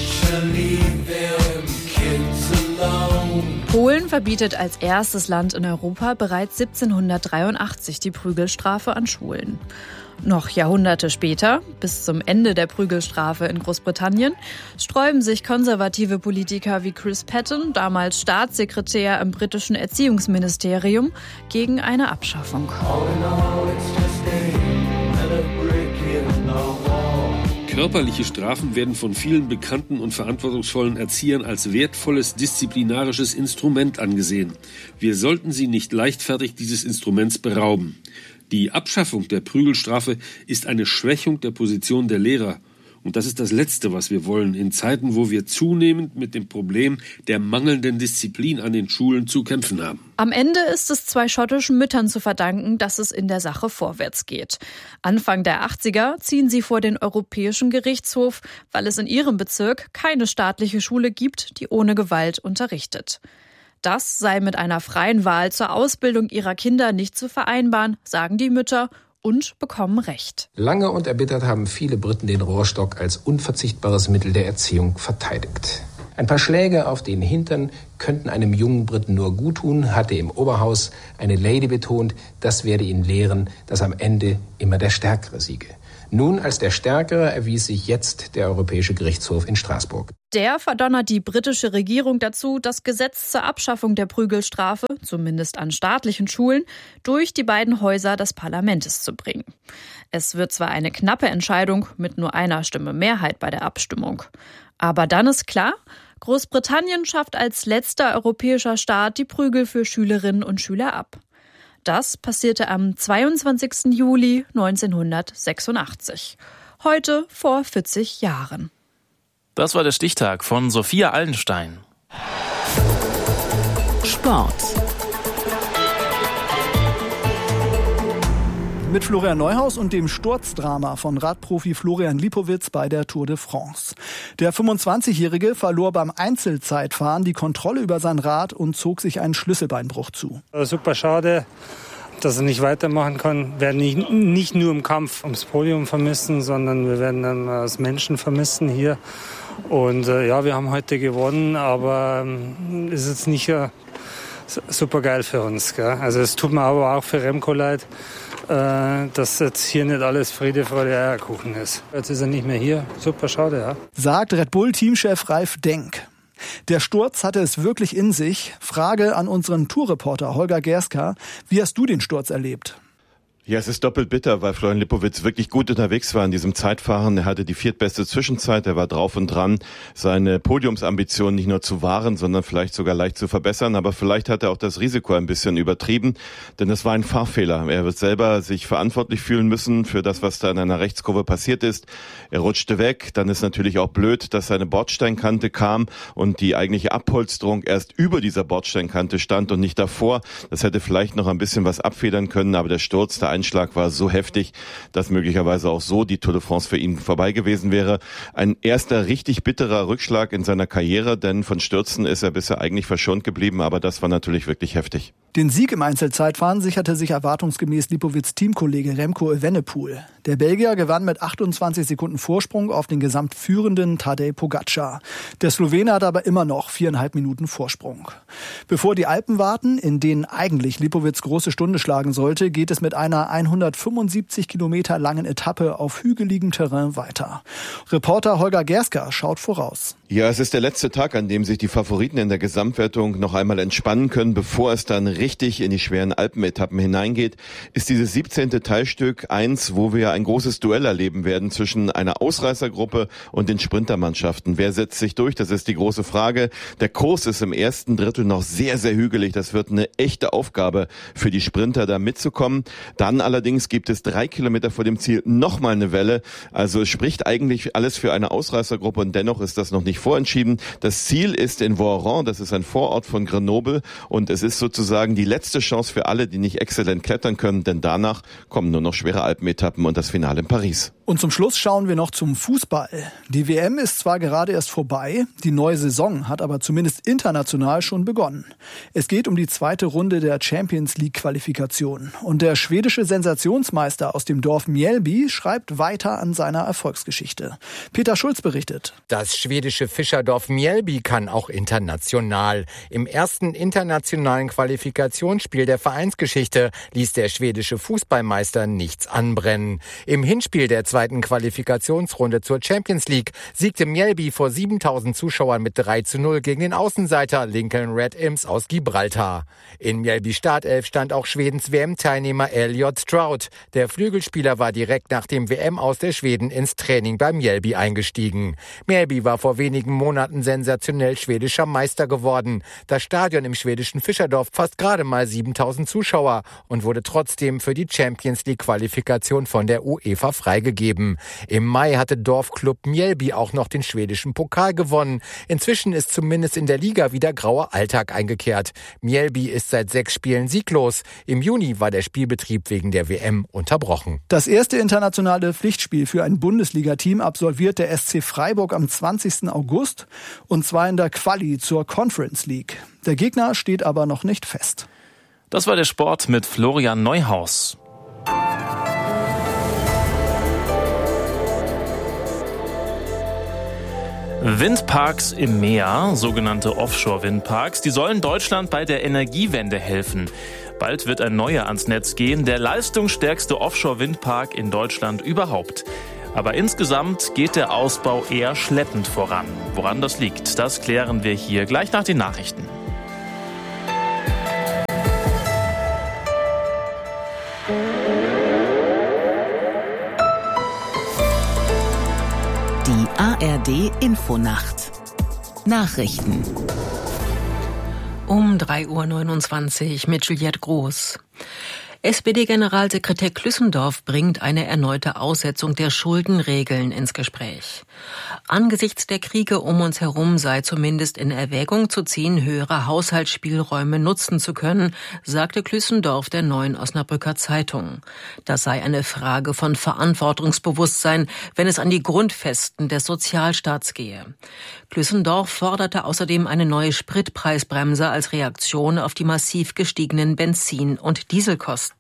Polen verbietet als erstes Land in Europa bereits 1783 die Prügelstrafe an Schulen. Noch Jahrhunderte später, bis zum Ende der Prügelstrafe in Großbritannien, sträuben sich konservative Politiker wie Chris Patten, damals Staatssekretär im britischen Erziehungsministerium, gegen eine Abschaffung. Körperliche Strafen werden von vielen bekannten und verantwortungsvollen Erziehern als wertvolles disziplinarisches Instrument angesehen. Wir sollten sie nicht leichtfertig dieses Instruments berauben. Die Abschaffung der Prügelstrafe ist eine Schwächung der Position der Lehrer. Und das ist das Letzte, was wir wollen, in Zeiten, wo wir zunehmend mit dem Problem der mangelnden Disziplin an den Schulen zu kämpfen haben. Am Ende ist es 2 schottischen Müttern zu verdanken, dass es in der Sache vorwärts geht. Anfang der 80er ziehen sie vor den Europäischen Gerichtshof, weil es in ihrem Bezirk keine staatliche Schule gibt, die ohne Gewalt unterrichtet. Das sei mit einer freien Wahl zur Ausbildung ihrer Kinder nicht zu vereinbaren, sagen die Mütter und bekommen Recht. Lange und erbittert haben viele Briten den Rohrstock als unverzichtbares Mittel der Erziehung verteidigt. Ein paar Schläge auf den Hintern könnten einem jungen Briten nur guttun, hatte im Oberhaus eine Lady betont, das werde ihn lehren, dass am Ende immer der Stärkere siege. Nun als der Stärkere erwies sich jetzt der Europäische Gerichtshof in Straßburg. Der verdonnert die britische Regierung dazu, das Gesetz zur Abschaffung der Prügelstrafe, zumindest an staatlichen Schulen, durch die beiden Häuser des Parlaments zu bringen. Es wird zwar eine knappe Entscheidung mit nur einer Stimme Mehrheit bei der Abstimmung. Aber dann ist klar, Großbritannien schafft als letzter europäischer Staat die Prügel für Schülerinnen und Schüler ab. Das passierte am 22. Juli 1986. Heute vor 40 Jahren. Das war der Stichtag von Sophia Allenstein. Sport. Mit Florian Neuhaus und dem Sturzdrama von Radprofi Florian Lipowitz bei der Tour de France. Der 25-Jährige verlor beim Einzelzeitfahren die Kontrolle über sein Rad und zog sich einen Schlüsselbeinbruch zu. Super schade, dass er nicht weitermachen kann. Wir werden nicht nur im Kampf ums Podium vermissen, sondern wir werden dann als Menschen vermissen hier. Und ja, wir haben heute gewonnen, aber ist jetzt nicht super geil für uns. Gell? Also es tut mir aber auch für Remco leid, dass jetzt hier nicht alles Friede, Freude, Eierkuchen ist. Jetzt ist er nicht mehr hier. Super schade, ja. Sagt Red Bull-Teamchef Ralf Denk. Der Sturz hatte es wirklich in sich. Frage an unseren Tourreporter Holger Gerska. Wie hast du den Sturz erlebt? Ja, es ist doppelt bitter, weil Florian Lipowitz wirklich gut unterwegs war in diesem Zeitfahren. Er hatte die viertbeste Zwischenzeit, er war drauf und dran, seine Podiumsambitionen nicht nur zu wahren, sondern vielleicht sogar leicht zu verbessern. Aber vielleicht hat er auch das Risiko ein bisschen übertrieben, denn es war ein Fahrfehler. Er wird selber sich verantwortlich fühlen müssen für das, was da in einer Rechtskurve passiert ist. Er rutschte weg, dann ist natürlich auch blöd, dass seine Bordsteinkante kam und die eigentliche Abpolsterung erst über dieser Bordsteinkante stand und nicht davor. Das hätte vielleicht noch ein bisschen was abfedern können, aber der Sturz, der Einschlag war so heftig, dass möglicherweise auch so die Tour de France für ihn vorbei gewesen wäre. Ein erster richtig bitterer Rückschlag in seiner Karriere, denn von Stürzen ist er bisher eigentlich verschont geblieben, aber das war natürlich wirklich heftig. Den Sieg im Einzelzeitfahren sicherte sich erwartungsgemäß Lipowitz Teamkollege Remco Evenepoel. Der Belgier gewann mit 28 Sekunden Vorsprung auf den gesamtführenden Tadej Pogačar. Der Slowene hat aber immer noch 4,5 Minuten Vorsprung. Bevor die Alpen warten, in denen eigentlich Lipowitz große Stunde schlagen sollte, geht es mit einer 175 Kilometer langen Etappe auf hügeligem Terrain weiter. Reporter Holger Gerska schaut voraus. Ja, es ist der letzte Tag, an dem sich die Favoriten in der Gesamtwertung noch einmal entspannen können, bevor es dann richtig in die schweren Alpenetappen hineingeht. Ist dieses 17. Teilstück eins, wo wir ein großes Duell erleben werden zwischen einer Ausreißergruppe und den Sprintermannschaften. Wer setzt sich durch? Das ist die große Frage. Der Kurs ist im ersten Drittel noch sehr, sehr hügelig. Das wird eine echte Aufgabe für die Sprinter, da mitzukommen. Dann allerdings gibt es 3 Kilometer vor dem Ziel nochmal eine Welle. Also es spricht eigentlich alles für eine Ausreißergruppe und dennoch ist das noch nicht vorentschieden. Das Ziel ist in Voiron, das ist ein Vorort von Grenoble und es ist sozusagen die letzte Chance für alle, die nicht exzellent klettern können, denn danach kommen nur noch schwere Alpenetappen und das Finale in Paris. Und zum Schluss schauen wir noch zum Fußball. Die WM ist zwar gerade erst vorbei, die neue Saison hat aber zumindest international schon begonnen. Es geht um die zweite Runde der Champions League Qualifikation. Und der schwedische Sensationsmeister aus dem Dorf Mjällby schreibt weiter an seiner Erfolgsgeschichte. Peter Schulz berichtet. Das schwedische Fischerdorf Mjällby kann auch international. Im ersten internationalen Qualifikationsspiel der Vereinsgeschichte ließ der schwedische Fußballmeister nichts anbrennen. Im Hinspiel der zweiten Qualifikationsrunde zur Champions League siegte Mjällby vor 7.000 Zuschauern mit 3:0 gegen den Außenseiter Lincoln Red Imps aus Gibraltar. In Mjällby Startelf stand auch Schwedens WM-Teilnehmer Elliot Strout. Der Flügelspieler war direkt nach dem WM-Aus der Schweden ins Training bei Mjällby eingestiegen. Mjällby war vor wenigen Monaten sensationell schwedischer Meister geworden. Das Stadion im schwedischen Fischerdorf fasst gerade mal 7.000 Zuschauer und wurde trotzdem für die Champions League Qualifikation von der UEFA freigegeben. gegeben. Im Mai hatte Dorfklub Mjällby auch noch den schwedischen Pokal gewonnen. Inzwischen ist zumindest in der Liga wieder grauer Alltag eingekehrt. Mjällby ist seit 6 Spielen sieglos. Im Juni war der Spielbetrieb wegen der WM unterbrochen. Das erste internationale Pflichtspiel für ein Bundesliga-Team absolviert der SC Freiburg am 20. August und zwar in der Quali zur Conference League. Der Gegner steht aber noch nicht fest. Das war der Sport mit Florian Neuhaus. Windparks im Meer, sogenannte Offshore-Windparks, die sollen Deutschland bei der Energiewende helfen. Bald wird ein neuer ans Netz gehen, der leistungsstärkste Offshore-Windpark in Deutschland überhaupt. Aber insgesamt geht der Ausbau eher schleppend voran. Woran das liegt, das klären wir hier gleich nach den Nachrichten. Die ARD-Infonacht. Nachrichten. Um 3:29 Uhr mit Juliette Groß. SPD-Generalsekretär Klüssendorf bringt eine erneute Aussetzung der Schuldenregeln ins Gespräch. Angesichts der Kriege um uns herum sei zumindest in Erwägung zu ziehen, höhere Haushaltsspielräume nutzen zu können, sagte Klüssendorf der Neuen Osnabrücker Zeitung. Das sei eine Frage von Verantwortungsbewusstsein, wenn es an die Grundfesten des Sozialstaats gehe. Klüssendorf forderte außerdem eine neue Spritpreisbremse als Reaktion auf die massiv gestiegenen Benzin- und Dieselkosten.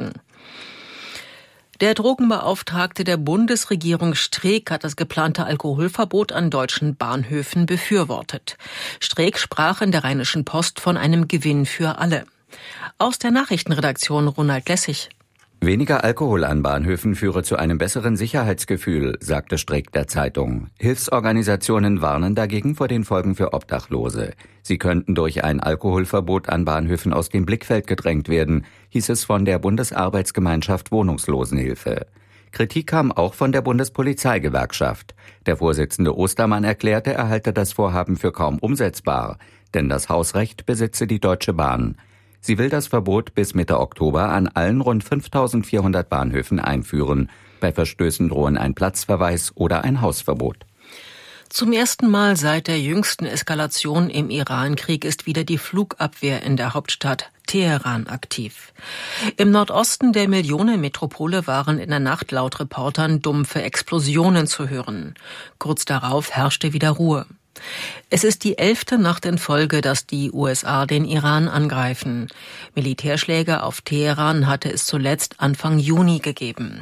Der Drogenbeauftragte der Bundesregierung Streeck hat das geplante Alkoholverbot an deutschen Bahnhöfen befürwortet. Streeck sprach in der Rheinischen Post von einem Gewinn für alle. Aus der Nachrichtenredaktion Ronald Lessig. Weniger Alkohol an Bahnhöfen führe zu einem besseren Sicherheitsgefühl, sagte Streeck der Zeitung. Hilfsorganisationen warnen dagegen vor den Folgen für Obdachlose. Sie könnten durch ein Alkoholverbot an Bahnhöfen aus dem Blickfeld gedrängt werden, hieß es von der Bundesarbeitsgemeinschaft Wohnungslosenhilfe. Kritik kam auch von der Bundespolizeigewerkschaft. Der Vorsitzende Ostermann erklärte, er halte das Vorhaben für kaum umsetzbar, denn das Hausrecht besitze die Deutsche Bahn. Sie will das Verbot bis Mitte Oktober an allen rund 5.400 Bahnhöfen einführen. Bei Verstößen drohen ein Platzverweis oder ein Hausverbot. Zum ersten Mal seit der jüngsten Eskalation im Iran-Krieg ist wieder die Flugabwehr in der Hauptstadt Teheran aktiv. Im Nordosten der Millionenmetropole waren in der Nacht laut Reportern dumpfe Explosionen zu hören. Kurz darauf herrschte wieder Ruhe. Es ist die 11. Nacht in Folge, dass die USA den Iran angreifen. Militärschläge auf Teheran hatte es zuletzt Anfang Juni gegeben.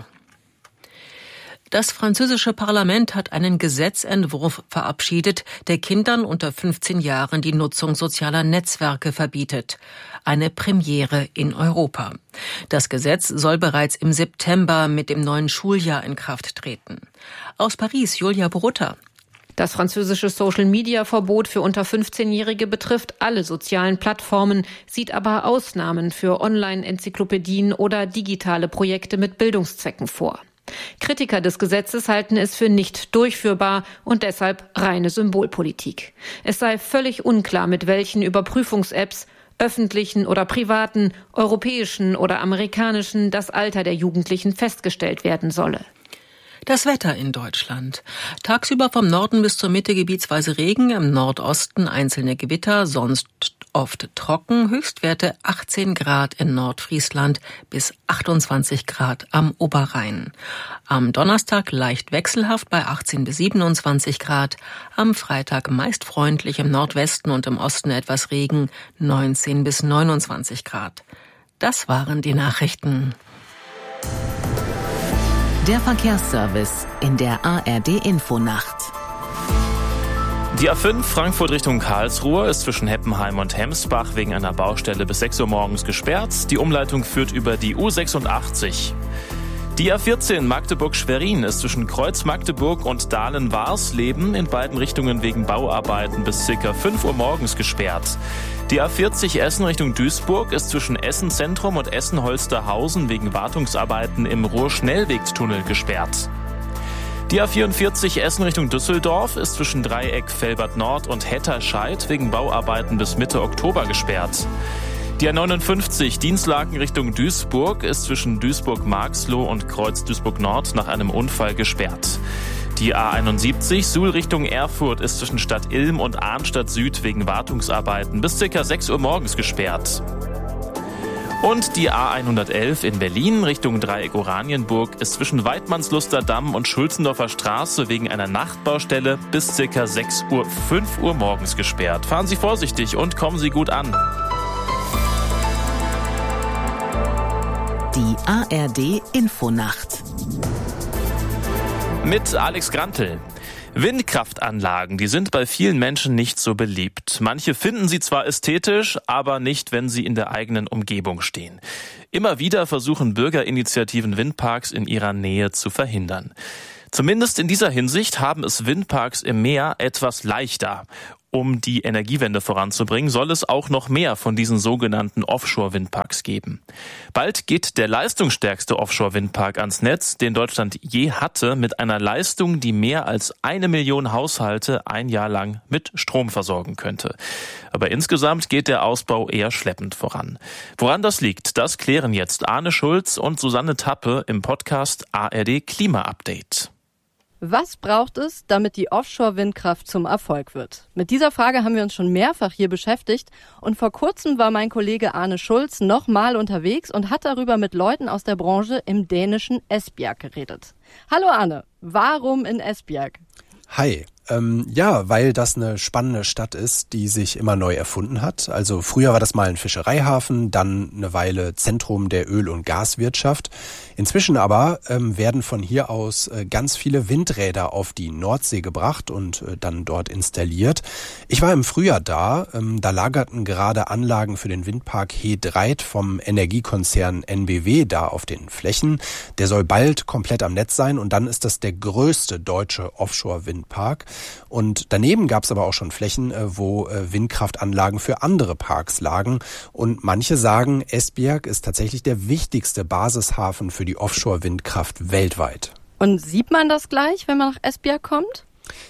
Das französische Parlament hat einen Gesetzentwurf verabschiedet, der Kindern unter 15 Jahren die Nutzung sozialer Netzwerke verbietet. Eine Premiere in Europa. Das Gesetz soll bereits im September mit dem neuen Schuljahr in Kraft treten. Aus Paris, Julia Borutta. Das französische Social-Media-Verbot für unter 15-Jährige betrifft alle sozialen Plattformen, sieht aber Ausnahmen für Online-Enzyklopädien oder digitale Projekte mit Bildungszwecken vor. Kritiker des Gesetzes halten es für nicht durchführbar und deshalb reine Symbolpolitik. Es sei völlig unklar, mit welchen Überprüfungs-Apps, öffentlichen oder privaten, europäischen oder amerikanischen, das Alter der Jugendlichen festgestellt werden solle. Das Wetter in Deutschland. Tagsüber vom Norden bis zur Mitte gebietsweise Regen, im Nordosten einzelne Gewitter, sonst oft trocken. Höchstwerte 18 Grad in Nordfriesland bis 28 Grad am Oberrhein. Am Donnerstag leicht wechselhaft bei 18 bis 27 Grad. Am Freitag meist freundlich im Nordwesten und im Osten etwas Regen, 19 bis 29 Grad. Das waren die Nachrichten. Der Verkehrsservice in der ARD-Infonacht. Die A5 Frankfurt Richtung Karlsruhe ist zwischen Heppenheim und Hemsbach wegen einer Baustelle bis 6 Uhr morgens gesperrt. Die Umleitung führt über die U86. Die A14 Magdeburg-Schwerin ist zwischen Kreuz-Magdeburg und Dahlen-Warsleben in beiden Richtungen wegen Bauarbeiten bis ca. 5 Uhr morgens gesperrt. Die A40 Essen Richtung Duisburg ist zwischen Essen-Zentrum und Essen-Holsterhausen wegen Wartungsarbeiten im Ruhr-Schnellwegtunnel gesperrt. Die A44 Essen Richtung Düsseldorf ist zwischen Dreieck Velbert Nord und Hetterscheid wegen Bauarbeiten bis Mitte Oktober gesperrt. Die A59 Dinslaken Richtung Duisburg ist zwischen Duisburg-Marxloh und Kreuz Duisburg-Nord nach einem Unfall gesperrt. Die A71 Suhl Richtung Erfurt ist zwischen Stadt Ilm und Arnstadt Süd wegen Wartungsarbeiten bis ca. 6 Uhr morgens gesperrt. Und die A111 in Berlin Richtung Dreieck Oranienburg ist zwischen Weidmannsluster Damm und Schulzendorfer Straße wegen einer Nachtbaustelle bis ca. 5 Uhr morgens gesperrt. Fahren Sie vorsichtig und kommen Sie gut an. Die ARD Infonacht mit Alex Grantel. Windkraftanlagen, die sind bei vielen Menschen nicht so beliebt. Manche finden sie zwar ästhetisch, aber nicht, wenn sie in der eigenen Umgebung stehen. Immer wieder versuchen Bürgerinitiativen Windparks in ihrer Nähe zu verhindern. Zumindest in dieser Hinsicht haben es Windparks im Meer etwas leichter. Um die Energiewende voranzubringen, soll es auch noch mehr von diesen sogenannten Offshore-Windparks geben. Bald geht der leistungsstärkste Offshore-Windpark ans Netz, den Deutschland je hatte, mit einer Leistung, die mehr als 1 Million Haushalte ein Jahr lang mit Strom versorgen könnte. Aber insgesamt geht der Ausbau eher schleppend voran. Woran das liegt, das klären jetzt Arne Schulz und Susanne Tappe im Podcast ARD Klima Update. Was braucht es, damit die Offshore-Windkraft zum Erfolg wird? Mit dieser Frage haben wir uns schon mehrfach hier beschäftigt und vor kurzem war mein Kollege Arne Schulz nochmal unterwegs und hat darüber mit Leuten aus der Branche im dänischen Esbjerg geredet. Hallo Arne, warum in Esbjerg? Hi. Ja, weil das eine spannende Stadt ist, die sich immer neu erfunden hat. Also früher war das mal ein Fischereihafen, dann eine Weile Zentrum der Öl- und Gaswirtschaft. Inzwischen aber werden von hier aus ganz viele Windräder auf die Nordsee gebracht und dann dort installiert. Ich war im Frühjahr da lagerten gerade Anlagen für den Windpark He Dreiht vom Energiekonzern NBW da auf den Flächen. Der soll bald komplett am Netz sein und dann ist das der größte deutsche Offshore-Windpark. Und daneben gab es aber auch schon Flächen, wo Windkraftanlagen für andere Parks lagen. Und manche sagen, Esbjerg ist tatsächlich der wichtigste Basishafen für die Offshore-Windkraft weltweit. Und sieht man das gleich, wenn man nach Esbjerg kommt?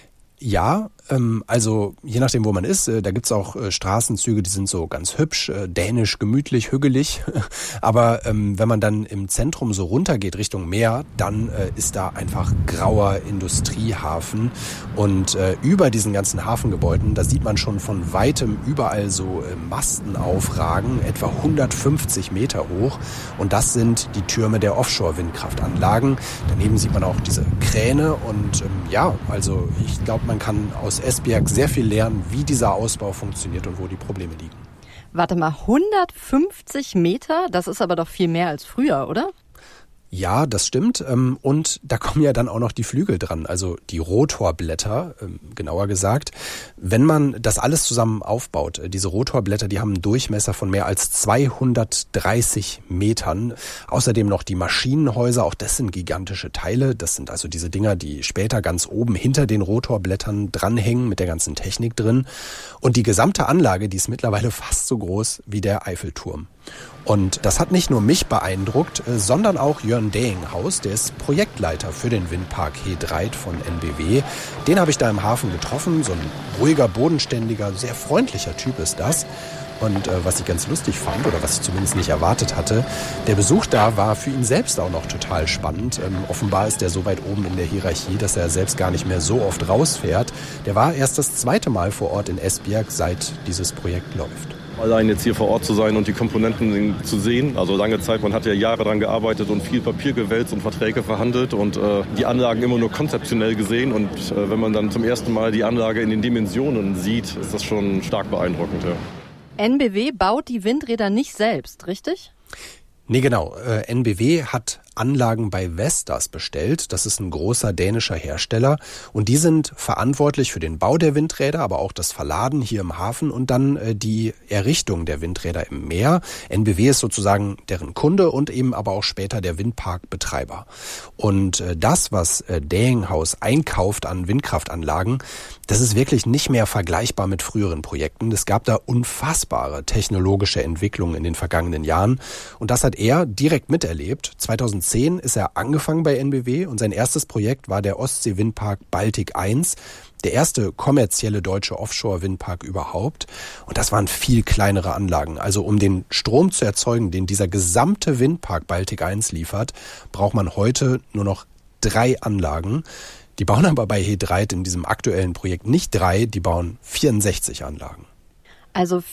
Ja, also je nachdem, wo man ist, da gibt's auch Straßenzüge, die sind so ganz hübsch, dänisch, gemütlich, hügelig. Aber wenn man dann im Zentrum so runtergeht Richtung Meer, dann ist da einfach grauer Industriehafen. Und über diesen ganzen Hafengebäuden, da sieht man schon von weitem überall so Masten aufragen, etwa 150 Meter hoch. Und das sind die Türme der Offshore-Windkraftanlagen. Daneben sieht man auch diese Kräne und ja, also ich glaube, man kann aus Esbjerg sehr viel lernen, wie dieser Ausbau funktioniert und wo die Probleme liegen. Warte mal, 150 Meter? Das ist aber doch viel mehr als früher, oder? Ja, das stimmt. Und da kommen ja dann auch noch die Flügel dran, also die Rotorblätter, genauer gesagt. Wenn man das alles zusammen aufbaut, diese Rotorblätter, die haben einen Durchmesser von mehr als 230 Metern. Außerdem noch die Maschinenhäuser, auch das sind gigantische Teile. Das sind also diese Dinger, die später ganz oben hinter den Rotorblättern dranhängen mit der ganzen Technik drin. Und die gesamte Anlage, die ist mittlerweile fast so groß wie der Eiffelturm. Und das hat nicht nur mich beeindruckt, sondern auch Jörn Dähinghaus, der ist Projektleiter für den Windpark He Dreiht von NBW. Den habe ich da im Hafen getroffen, so ein ruhiger, bodenständiger, sehr freundlicher Typ ist das. Und was ich ganz lustig fand, oder was ich zumindest nicht erwartet hatte, der Besuch da war für ihn selbst auch noch total spannend. Offenbar ist er so weit oben in der Hierarchie, dass er selbst gar nicht mehr so oft rausfährt. Der war erst das 2. Mal vor Ort in Esbjerg, seit dieses Projekt läuft. Allein jetzt hier vor Ort zu sein und die Komponenten zu sehen, also lange Zeit, man hat ja Jahre daran gearbeitet und viel Papier gewälzt und Verträge verhandelt und die Anlagen immer nur konzeptionell gesehen und wenn man dann zum ersten Mal die Anlage in den Dimensionen sieht, ist das schon stark beeindruckend. Ja. NBW baut die Windräder nicht selbst, richtig? Nee, genau. NBW hat Anlagen bei Vestas bestellt. Das ist ein großer dänischer Hersteller. Und die sind verantwortlich für den Bau der Windräder, aber auch das Verladen hier im Hafen und dann die Errichtung der Windräder im Meer. NBW ist sozusagen deren Kunde und eben aber auch später der Windparkbetreiber. Und das, was Dähinghaus einkauft an Windkraftanlagen, das ist wirklich nicht mehr vergleichbar mit früheren Projekten. Es gab da unfassbare technologische Entwicklungen in den vergangenen Jahren. Und das hat er direkt miterlebt. 2010 ist er angefangen bei NBW und sein erstes Projekt war der Ostsee-Windpark Baltic 1. der erste kommerzielle deutsche Offshore-Windpark überhaupt. Und das waren viel kleinere Anlagen. Also um den Strom zu erzeugen, den dieser gesamte Windpark Baltic 1 liefert, braucht man heute nur noch 3 Anlagen. Die bauen aber bei He Dreiht in diesem aktuellen Projekt nicht 3, die bauen 64 Anlagen. Also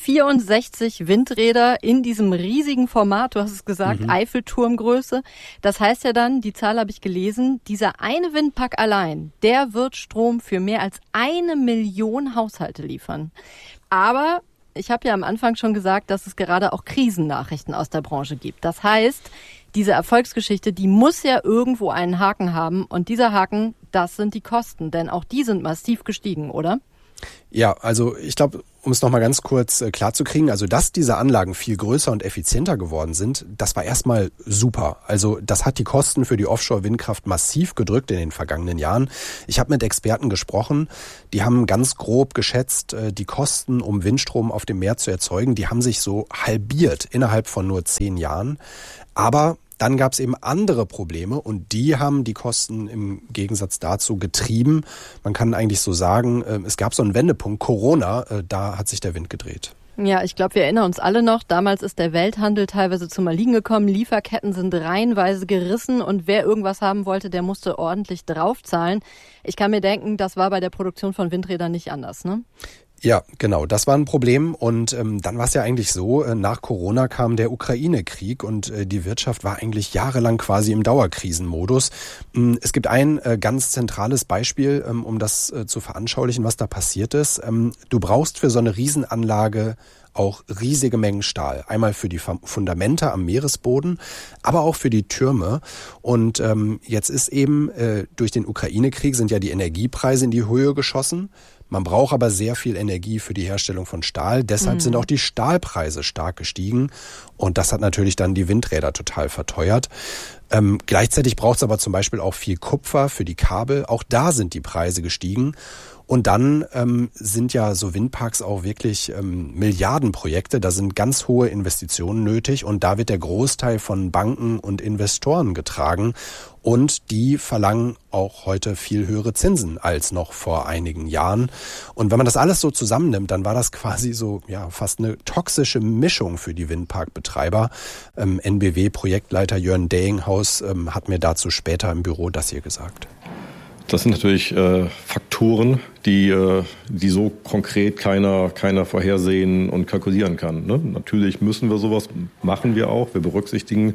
64 Windräder in diesem riesigen Format, du hast es gesagt, Eiffelturmgröße. Das heißt ja dann, die Zahl habe ich gelesen, dieser eine Windpark allein, der wird Strom für mehr als 1 Million Haushalte liefern. Aber ich habe ja am Anfang schon gesagt, dass es gerade auch Krisennachrichten aus der Branche gibt. Das heißt, diese Erfolgsgeschichte, die muss ja irgendwo einen Haken haben. Und dieser Haken, das sind die Kosten, denn auch die sind massiv gestiegen, oder? Ja, also ich glaube, um es nochmal ganz kurz klar zu kriegen, also dass diese Anlagen viel größer und effizienter geworden sind, das war erstmal super. Also das hat die Kosten für die Offshore-Windkraft massiv gedrückt in den vergangenen Jahren. Ich habe mit Experten gesprochen, die haben ganz grob geschätzt, die Kosten, um Windstrom auf dem Meer zu erzeugen, die haben sich so halbiert innerhalb von nur 10 Jahren. Aber dann gab es eben andere Probleme und die haben die Kosten im Gegensatz dazu getrieben. Man kann eigentlich so sagen, es gab so einen Wendepunkt, Corona, da hat sich der Wind gedreht. Ja, ich glaube, wir erinnern uns alle noch, damals ist der Welthandel teilweise zum Erliegen gekommen, Lieferketten sind reihenweise gerissen und wer irgendwas haben wollte, der musste ordentlich draufzahlen. Ich kann mir denken, das war bei der Produktion von Windrädern nicht anders, ne? Ja, genau, das war ein Problem und dann war es ja eigentlich so, nach Corona kam der Ukraine-Krieg und die Wirtschaft war eigentlich jahrelang quasi im Dauerkrisenmodus. Es gibt ein ganz zentrales Beispiel, um das zu veranschaulichen, was da passiert ist. Du brauchst für so eine Riesenanlage auch riesige Mengen Stahl. Einmal für die Fundamente am Meeresboden, aber auch für die Türme. Und jetzt ist eben durch den Ukraine-Krieg sind ja die Energiepreise in die Höhe geschossen. Man braucht aber sehr viel Energie für die Herstellung von Stahl. Deshalb sind auch die Stahlpreise stark gestiegen. Und das hat natürlich dann die Windräder total verteuert. Gleichzeitig braucht es aber zum Beispiel auch viel Kupfer für die Kabel. Auch da sind die Preise gestiegen. Und dann sind ja so Windparks auch wirklich Milliardenprojekte. Da sind ganz hohe Investitionen nötig und da wird der Großteil von Banken und Investoren getragen. Und die verlangen auch heute viel höhere Zinsen als noch vor einigen Jahren. Und wenn man das alles so zusammennimmt, dann war das quasi so ja fast eine toxische Mischung für die Windparkbetreiber. NBW-Projektleiter Jörn Dehinghaus hat mir dazu später im Büro das hier gesagt. Das sind natürlich Faktoren, die so konkret keiner vorhersehen und kalkulieren kann. Ne? Natürlich müssen wir sowas, machen wir auch. Wir berücksichtigen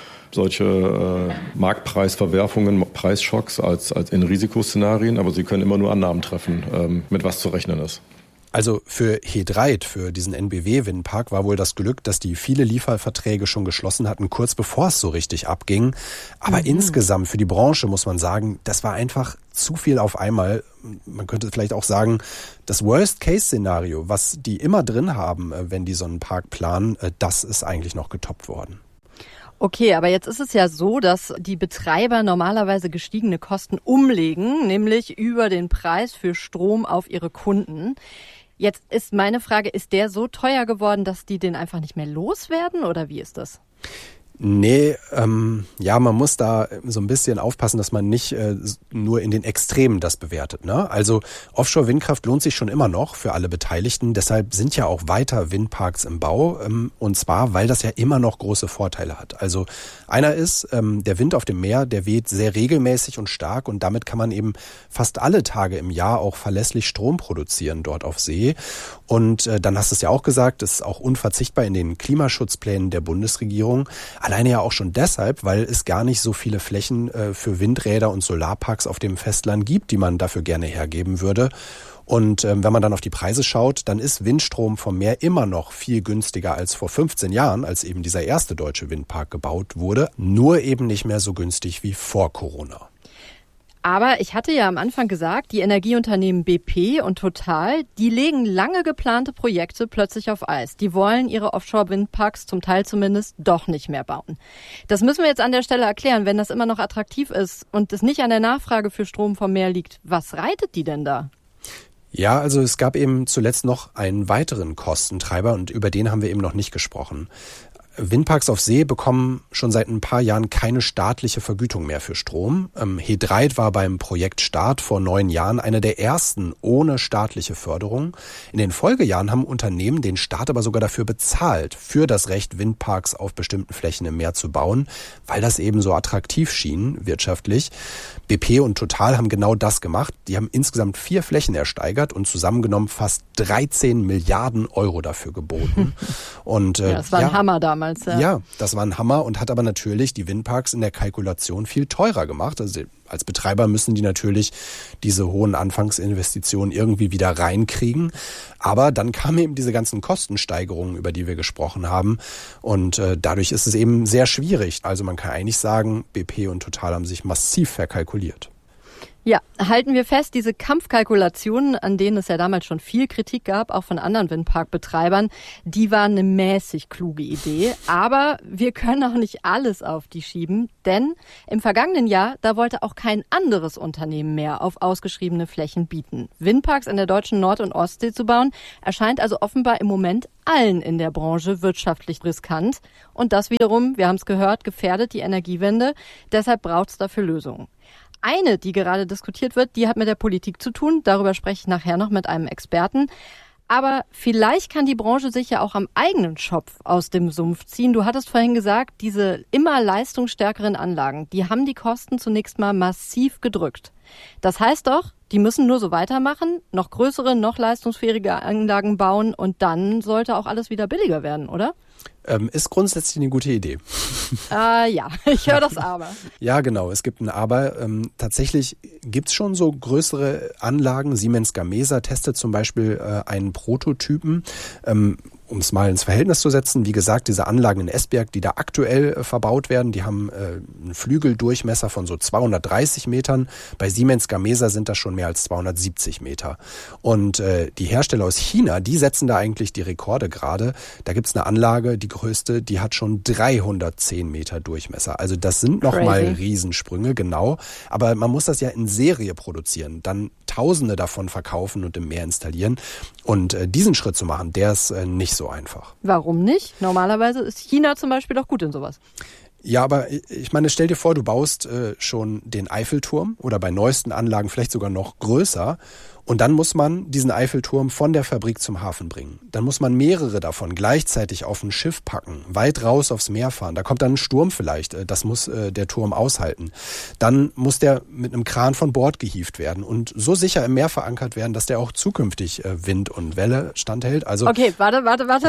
solche Marktpreisverwerfungen, Preisschocks als in Risikoszenarien, aber sie können immer nur Annahmen treffen, mit was zu rechnen ist. Also für He Dreiht, für diesen NBW-Windpark, war wohl das Glück, dass die viele Lieferverträge schon geschlossen hatten, kurz bevor es so richtig abging. Aber insgesamt für die Branche muss man sagen, das war einfach zu viel auf einmal. Man könnte vielleicht auch sagen, das Worst-Case-Szenario, was die immer drin haben, wenn die so einen Park planen, das ist eigentlich noch getoppt worden. Okay, aber jetzt ist es ja so, dass die Betreiber normalerweise gestiegene Kosten umlegen, nämlich über den Preis für Strom auf ihre Kunden. Jetzt ist meine Frage, ist der so teuer geworden, dass die den einfach nicht mehr loswerden oder wie ist das? Nee, ja, man muss da so ein bisschen aufpassen, dass man nicht nur in den Extremen das bewertet, ne? Also Offshore-Windkraft lohnt sich schon immer noch für alle Beteiligten. Deshalb sind ja auch weiter Windparks im Bau. Und zwar, weil das ja immer noch große Vorteile hat. Also einer ist, der Wind auf dem Meer, der weht sehr regelmäßig und stark. Und damit kann man eben fast alle Tage im Jahr auch verlässlich Strom produzieren dort auf See. Und dann hast du es ja auch gesagt, das ist auch unverzichtbar in den Klimaschutzplänen der Bundesregierung. Alleine ja auch schon deshalb, weil es gar nicht so viele Flächen für Windräder und Solarparks auf dem Festland gibt, die man dafür gerne hergeben würde. Und wenn man dann auf die Preise schaut, dann ist Windstrom vom Meer immer noch viel günstiger als vor 15 Jahren, als eben dieser erste deutsche Windpark gebaut wurde. Nur eben nicht mehr so günstig wie vor Corona. Aber ich hatte ja am Anfang gesagt, die Energieunternehmen BP und Total, die legen lange geplante Projekte plötzlich auf Eis. Die wollen ihre Offshore-Windparks zum Teil zumindest doch nicht mehr bauen. Das müssen wir jetzt an der Stelle erklären, wenn das immer noch attraktiv ist und es nicht an der Nachfrage für Strom vom Meer liegt. Was reitet die denn da? Ja, also es gab eben zuletzt noch einen weiteren Kostentreiber und über den haben wir eben noch nicht gesprochen. Windparks auf See bekommen schon seit ein paar Jahren keine staatliche Vergütung mehr für Strom. He Dreiht war beim Projekt Start vor 9 Jahren einer der ersten ohne staatliche Förderung. In den Folgejahren haben Unternehmen den Staat aber sogar dafür bezahlt, für das Recht, Windparks auf bestimmten Flächen im Meer zu bauen, weil das eben so attraktiv schien wirtschaftlich. BP und Total haben genau das gemacht. Die haben insgesamt 4 Flächen ersteigert und zusammengenommen fast 13 Milliarden Euro dafür geboten. Und das war ein Hammer damals. Ja, das war ein Hammer und hat aber natürlich die Windparks in der Kalkulation viel teurer gemacht. Also als Betreiber müssen die natürlich diese hohen Anfangsinvestitionen irgendwie wieder reinkriegen. Aber dann kamen eben diese ganzen Kostensteigerungen, über die wir gesprochen haben. Und dadurch ist es eben sehr schwierig. Also man kann eigentlich sagen, BP und Total haben sich massiv verkalkuliert. Ja, halten wir fest, diese Kampfkalkulationen, an denen es ja damals schon viel Kritik gab, auch von anderen Windparkbetreibern, die waren eine mäßig kluge Idee. Aber wir können auch nicht alles auf die schieben, denn im vergangenen Jahr, da wollte auch kein anderes Unternehmen mehr auf ausgeschriebene Flächen bieten. Windparks in der deutschen Nord- und Ostsee zu bauen, erscheint also offenbar im Moment allen in der Branche wirtschaftlich riskant. Und das wiederum, wir haben es gehört, gefährdet die Energiewende. Deshalb braucht es dafür Lösungen. Eine, die gerade diskutiert wird, die hat mit der Politik zu tun. Darüber spreche ich nachher noch mit einem Experten. Aber vielleicht kann die Branche sich ja auch am eigenen Schopf aus dem Sumpf ziehen. Du hattest vorhin gesagt, diese immer leistungsstärkeren Anlagen, die haben die Kosten zunächst mal massiv gedrückt. Das heißt doch, die müssen nur so weitermachen, noch größere, noch leistungsfähige Anlagen bauen und dann sollte auch alles wieder billiger werden, oder? Ist grundsätzlich eine gute Idee. Ja, ich höre das Aber. Ja, genau, es gibt ein Aber. Tatsächlich gibt's schon so größere Anlagen. Siemens Gamesa testet zum Beispiel einen Prototypen. Um es mal ins Verhältnis zu setzen, wie gesagt, diese Anlagen in Esbjerg, die da aktuell verbaut werden, die haben einen Flügeldurchmesser von so 230 Metern. Bei Siemens Gamesa sind das schon mehr als 270 Meter. Und die Hersteller aus China, die setzen da eigentlich die Rekorde gerade. Da gibt's eine Anlage, die größte, die hat schon 310 Meter Durchmesser. Also das sind nochmal Riesensprünge, genau. Aber man muss das ja in Serie produzieren, dann Tausende davon verkaufen und im Meer installieren. Und diesen Schritt zu machen, der ist nicht so einfach. Warum nicht? Normalerweise ist China zum Beispiel doch gut in sowas. Ja, aber ich meine, stell dir vor, du baust schon den Eiffelturm oder bei neuesten Anlagen vielleicht sogar noch größer. Und dann muss man diesen Eiffelturm von der Fabrik zum Hafen bringen. Dann muss man mehrere davon gleichzeitig auf ein Schiff packen, weit raus aufs Meer fahren. Da kommt dann ein Sturm vielleicht, das muss der Turm aushalten. Dann muss der mit einem Kran von Bord gehievt werden und so sicher im Meer verankert werden, dass der auch zukünftig Wind und Welle standhält. Also okay, warte.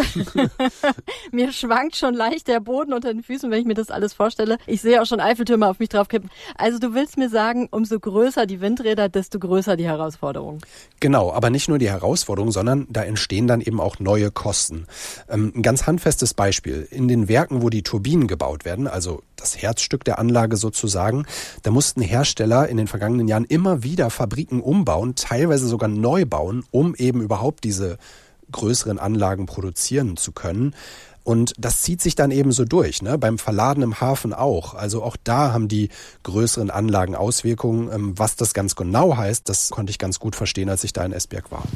Mir schwankt schon leicht der Boden unter den Füßen, wenn ich mir das alles vorstelle. Ich sehe auch schon Eiffeltürme auf mich draufkippen. Also du willst mir sagen, umso größer die Windräder, desto größer die Herausforderung. Genau, aber nicht nur die Herausforderung, sondern da entstehen dann eben auch neue Kosten. Ein ganz handfestes Beispiel. In den Werken, wo die Turbinen gebaut werden, also das Herzstück der Anlage sozusagen, da mussten Hersteller in den vergangenen Jahren immer wieder Fabriken umbauen, teilweise sogar neu bauen, um eben überhaupt diese größeren Anlagen produzieren zu können. Und das zieht sich dann eben so durch, ne? Beim Verladen im Hafen auch. Also auch da haben die größeren Anlagen Auswirkungen. Was das ganz genau heißt, das konnte ich ganz gut verstehen, als ich da in Esbjerg war.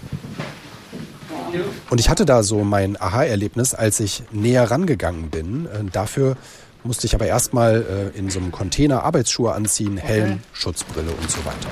Und ich hatte da so mein Aha-Erlebnis, als ich näher rangegangen bin. Dafür musste ich aber erstmal in so einem Container Arbeitsschuhe anziehen, Helm, Schutzbrille und so weiter.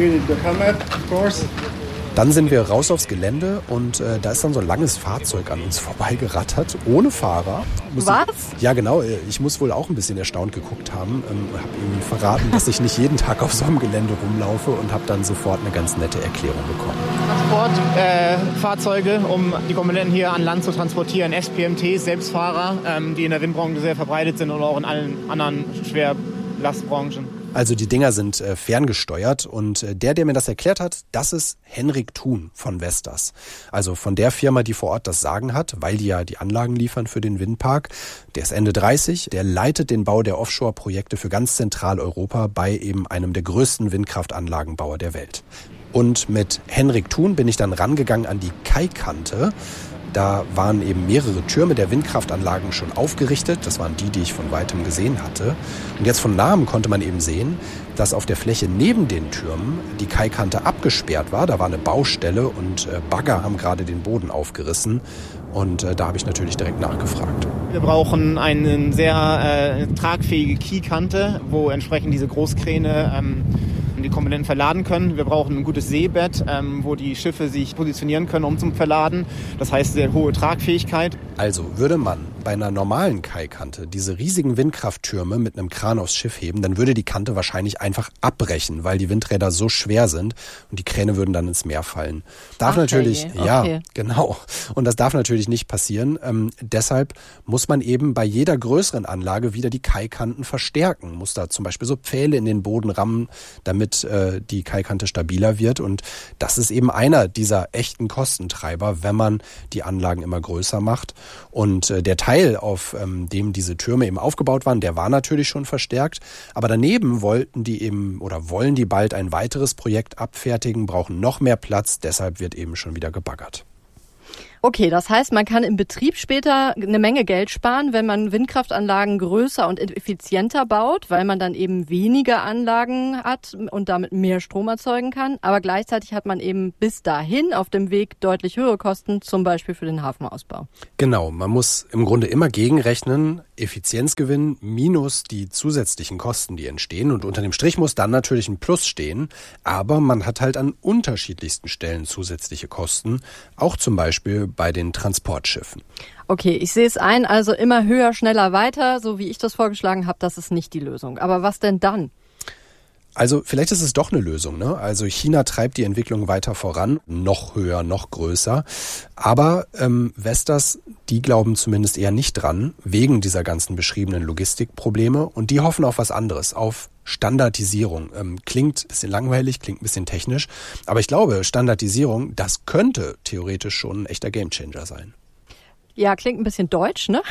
Dann sind wir raus aufs Gelände und da ist dann so ein langes Fahrzeug an uns vorbeigerattert, ohne Fahrer. Was? Ja, genau. Ich muss wohl auch ein bisschen erstaunt geguckt haben. Habe ihm verraten, dass ich nicht jeden Tag auf so einem Gelände rumlaufe und habe dann sofort eine ganz nette Erklärung bekommen. Transportfahrzeuge, um die Komponenten hier an Land zu transportieren. SPMTs, Selbstfahrer, die in der Windbranche sehr verbreitet sind oder auch in allen anderen Schwerlastbranchen. Also die Dinger sind ferngesteuert und der mir das erklärt hat, das ist Henrik Thun von Vestas. Also von der Firma, die vor Ort das Sagen hat, weil die ja die Anlagen liefern für den Windpark. Der ist Ende 30, der leitet den Bau der Offshore-Projekte für ganz Zentraleuropa bei eben einem der größten Windkraftanlagenbauer der Welt. Und mit Henrik Thun bin ich dann rangegangen an die Kaikante. Da waren eben mehrere Türme der Windkraftanlagen schon aufgerichtet. Das waren die ich von weitem gesehen hatte. Und jetzt von nahem konnte man eben sehen, dass auf der Fläche neben den Türmen die Kaikante abgesperrt war. Da war eine Baustelle und Bagger haben gerade den Boden aufgerissen. Und da habe ich natürlich direkt nachgefragt. Wir brauchen eine sehr tragfähige Kiekante, wo entsprechend diese Großkräne die Komponenten verladen können. Wir brauchen ein gutes Seebett, wo die Schiffe sich positionieren können, um zum Verladen. Das heißt, sehr hohe Tragfähigkeit. Also würde man bei einer normalen Kaikante diese riesigen Windkrafttürme mit einem Kran aufs Schiff heben, dann würde die Kante wahrscheinlich einfach abbrechen, weil die Windräder so schwer sind und die Kräne würden dann ins Meer fallen. Ja, genau. Und das darf natürlich nicht passieren. Deshalb muss man eben bei jeder größeren Anlage wieder die Kaikanten verstärken. Muss da zum Beispiel so Pfähle in den Boden rammen, damit die Kaikante stabiler wird. Und das ist eben einer dieser echten Kostentreiber, wenn man die Anlagen immer größer macht. Und der Teil, auf dem diese Türme eben aufgebaut waren, der war natürlich schon verstärkt. Aber daneben wollen die bald ein weiteres Projekt abfertigen, brauchen noch mehr Platz. Deshalb wird eben schon wieder gebaggert. Okay, das heißt, man kann im Betrieb später eine Menge Geld sparen, wenn man Windkraftanlagen größer und effizienter baut, weil man dann eben weniger Anlagen hat und damit mehr Strom erzeugen kann. Aber gleichzeitig hat man eben bis dahin auf dem Weg deutlich höhere Kosten, zum Beispiel für den Hafenausbau. Genau, man muss im Grunde immer gegenrechnen, Effizienzgewinn minus die zusätzlichen Kosten, die entstehen. Und unter dem Strich muss dann natürlich ein Plus stehen. Aber man hat halt an unterschiedlichsten Stellen zusätzliche Kosten, auch zum Beispiel bei den Transportschiffen. Okay, ich sehe es ein, also immer höher, schneller, weiter, so wie ich das vorgeschlagen habe, das ist nicht die Lösung. Aber was denn dann? Also vielleicht ist es doch eine Lösung, ne? Also China treibt die Entwicklung weiter voran, noch höher, noch größer. Aber Vestas, die glauben zumindest eher nicht dran, wegen dieser ganzen beschriebenen Logistikprobleme. Und die hoffen auf was anderes, auf Standardisierung. Klingt ein bisschen langweilig, klingt ein bisschen technisch. Aber ich glaube, Standardisierung, das könnte theoretisch schon ein echter Gamechanger sein. Ja, klingt ein bisschen deutsch, ne?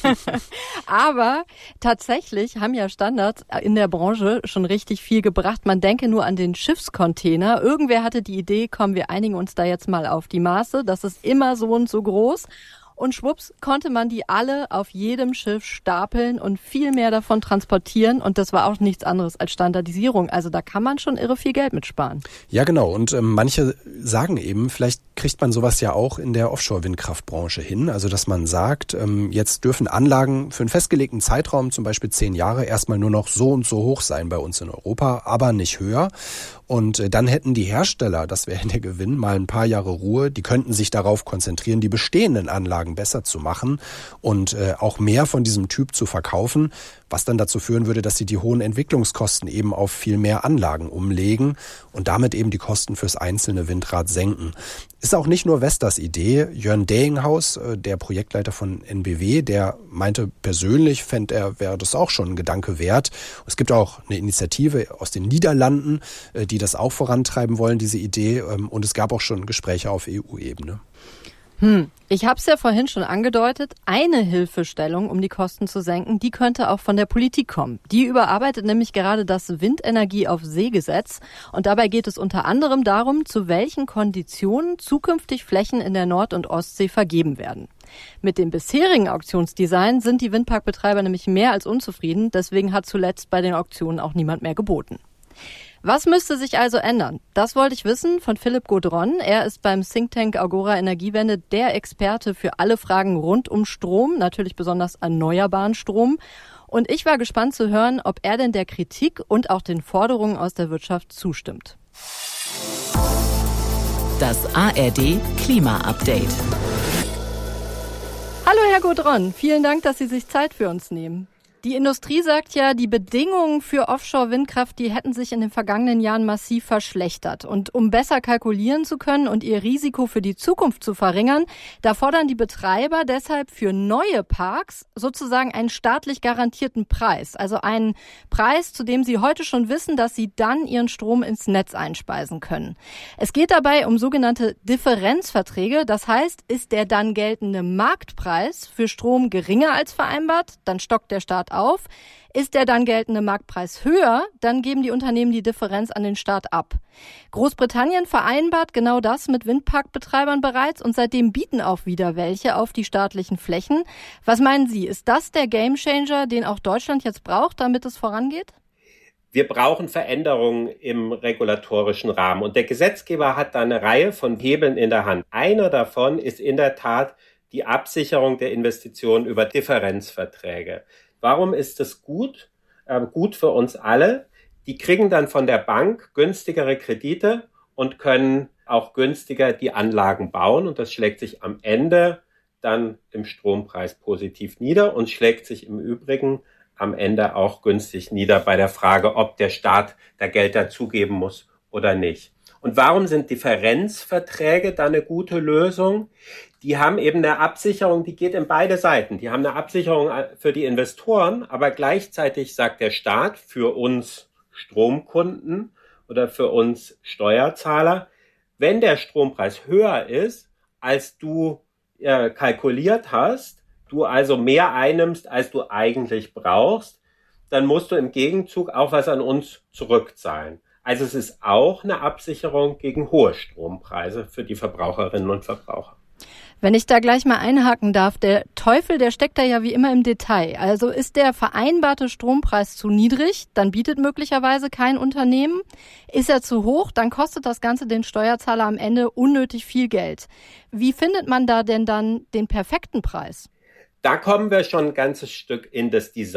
Aber tatsächlich haben ja Standards in der Branche schon richtig viel gebracht. Man denke nur an den Schiffscontainer. Irgendwer hatte die Idee, komm, wir einigen uns da jetzt mal auf die Maße. Das ist immer so und so groß. Und schwupps konnte man die alle auf jedem Schiff stapeln und viel mehr davon transportieren. Und das war auch nichts anderes als Standardisierung. Also da kann man schon irre viel Geld mitsparen. Ja, genau. Und manche sagen eben, vielleicht kriegt man sowas ja auch in der Offshore-Windkraftbranche hin. Also dass man sagt, jetzt dürfen Anlagen für einen festgelegten Zeitraum, zum Beispiel 10 Jahre, erstmal nur noch so und so hoch sein bei uns in Europa, aber nicht höher. Und dann hätten die Hersteller, das wäre der Gewinn, mal ein paar Jahre Ruhe. Die könnten sich darauf konzentrieren, die bestehenden Anlagen besser zu machen und auch mehr von diesem Typ zu verkaufen, was dann dazu führen würde, dass sie die hohen Entwicklungskosten eben auf viel mehr Anlagen umlegen und damit eben die Kosten fürs einzelne Windrad senken. Ist auch nicht nur Vestas Idee. Jörn Dehinghaus, der Projektleiter von NBW, der meinte persönlich, wäre das auch schon ein Gedanke wert. Es gibt auch eine Initiative aus den Niederlanden, die das auch vorantreiben wollen, diese Idee. Und es gab auch schon Gespräche auf EU-Ebene. Ich habe es ja vorhin schon angedeutet, eine Hilfestellung, um die Kosten zu senken, die könnte auch von der Politik kommen. Die überarbeitet nämlich gerade das Windenergie auf See-Gesetz. Und dabei geht es unter anderem darum, zu welchen Konditionen zukünftig Flächen in der Nord- und Ostsee vergeben werden. Mit dem bisherigen Auktionsdesign sind die Windparkbetreiber nämlich mehr als unzufrieden. Deswegen hat zuletzt bei den Auktionen auch niemand mehr geboten. Was müsste sich also ändern? Das wollte ich wissen von Philipp Gaudron. Er ist beim Think Tank Agora Energiewende der Experte für alle Fragen rund um Strom, natürlich besonders erneuerbaren Strom. Und ich war gespannt zu hören, ob er denn der Kritik und auch den Forderungen aus der Wirtschaft zustimmt. Das ARD Klima-Update. Hallo Herr Gaudron, vielen Dank, dass Sie sich Zeit für uns nehmen. Die Industrie sagt ja, die Bedingungen für Offshore-Windkraft, die hätten sich in den vergangenen Jahren massiv verschlechtert. Und um besser kalkulieren zu können und ihr Risiko für die Zukunft zu verringern, da fordern die Betreiber deshalb für neue Parks sozusagen einen staatlich garantierten Preis. Also einen Preis, zu dem sie heute schon wissen, dass sie dann ihren Strom ins Netz einspeisen können. Es geht dabei um sogenannte Differenzverträge. Das heißt, ist der dann geltende Marktpreis für Strom geringer als vereinbart, dann stockt der Staat auf. Ist der dann geltende Marktpreis höher, dann geben die Unternehmen die Differenz an den Staat ab. Großbritannien vereinbart genau das mit Windparkbetreibern bereits und seitdem bieten auch wieder welche auf die staatlichen Flächen. Was meinen Sie, ist das der Gamechanger, den auch Deutschland jetzt braucht, damit es vorangeht? Wir brauchen Veränderungen im regulatorischen Rahmen und der Gesetzgeber hat da eine Reihe von Hebeln in der Hand. Einer davon ist in der Tat die Absicherung der Investitionen über Differenzverträge. Warum ist das gut? Gut für uns alle. Die kriegen dann von der Bank günstigere Kredite und können auch günstiger die Anlagen bauen. Und das schlägt sich am Ende dann im Strompreis positiv nieder und schlägt sich im Übrigen am Ende auch günstig nieder bei der Frage, ob der Staat da Geld dazugeben muss oder nicht. Und warum sind Differenzverträge da eine gute Lösung? Die haben eben eine Absicherung, die geht in beide Seiten. Die haben eine Absicherung für die Investoren, aber gleichzeitig sagt der Staat für uns Stromkunden oder für uns Steuerzahler, wenn der Strompreis höher ist, als du kalkuliert hast, du also mehr einnimmst, als du eigentlich brauchst, dann musst du im Gegenzug auch was an uns zurückzahlen. Also es ist auch eine Absicherung gegen hohe Strompreise für die Verbraucherinnen und Verbraucher. Wenn ich da gleich mal einhaken darf, der Teufel, der steckt da ja wie immer im Detail. Also ist der vereinbarte Strompreis zu niedrig, dann bietet möglicherweise kein Unternehmen. Ist er zu hoch, dann kostet das Ganze den Steuerzahler am Ende unnötig viel Geld. Wie findet man da denn dann den perfekten Preis? Da kommen wir schon ein ganzes Stück in das Design.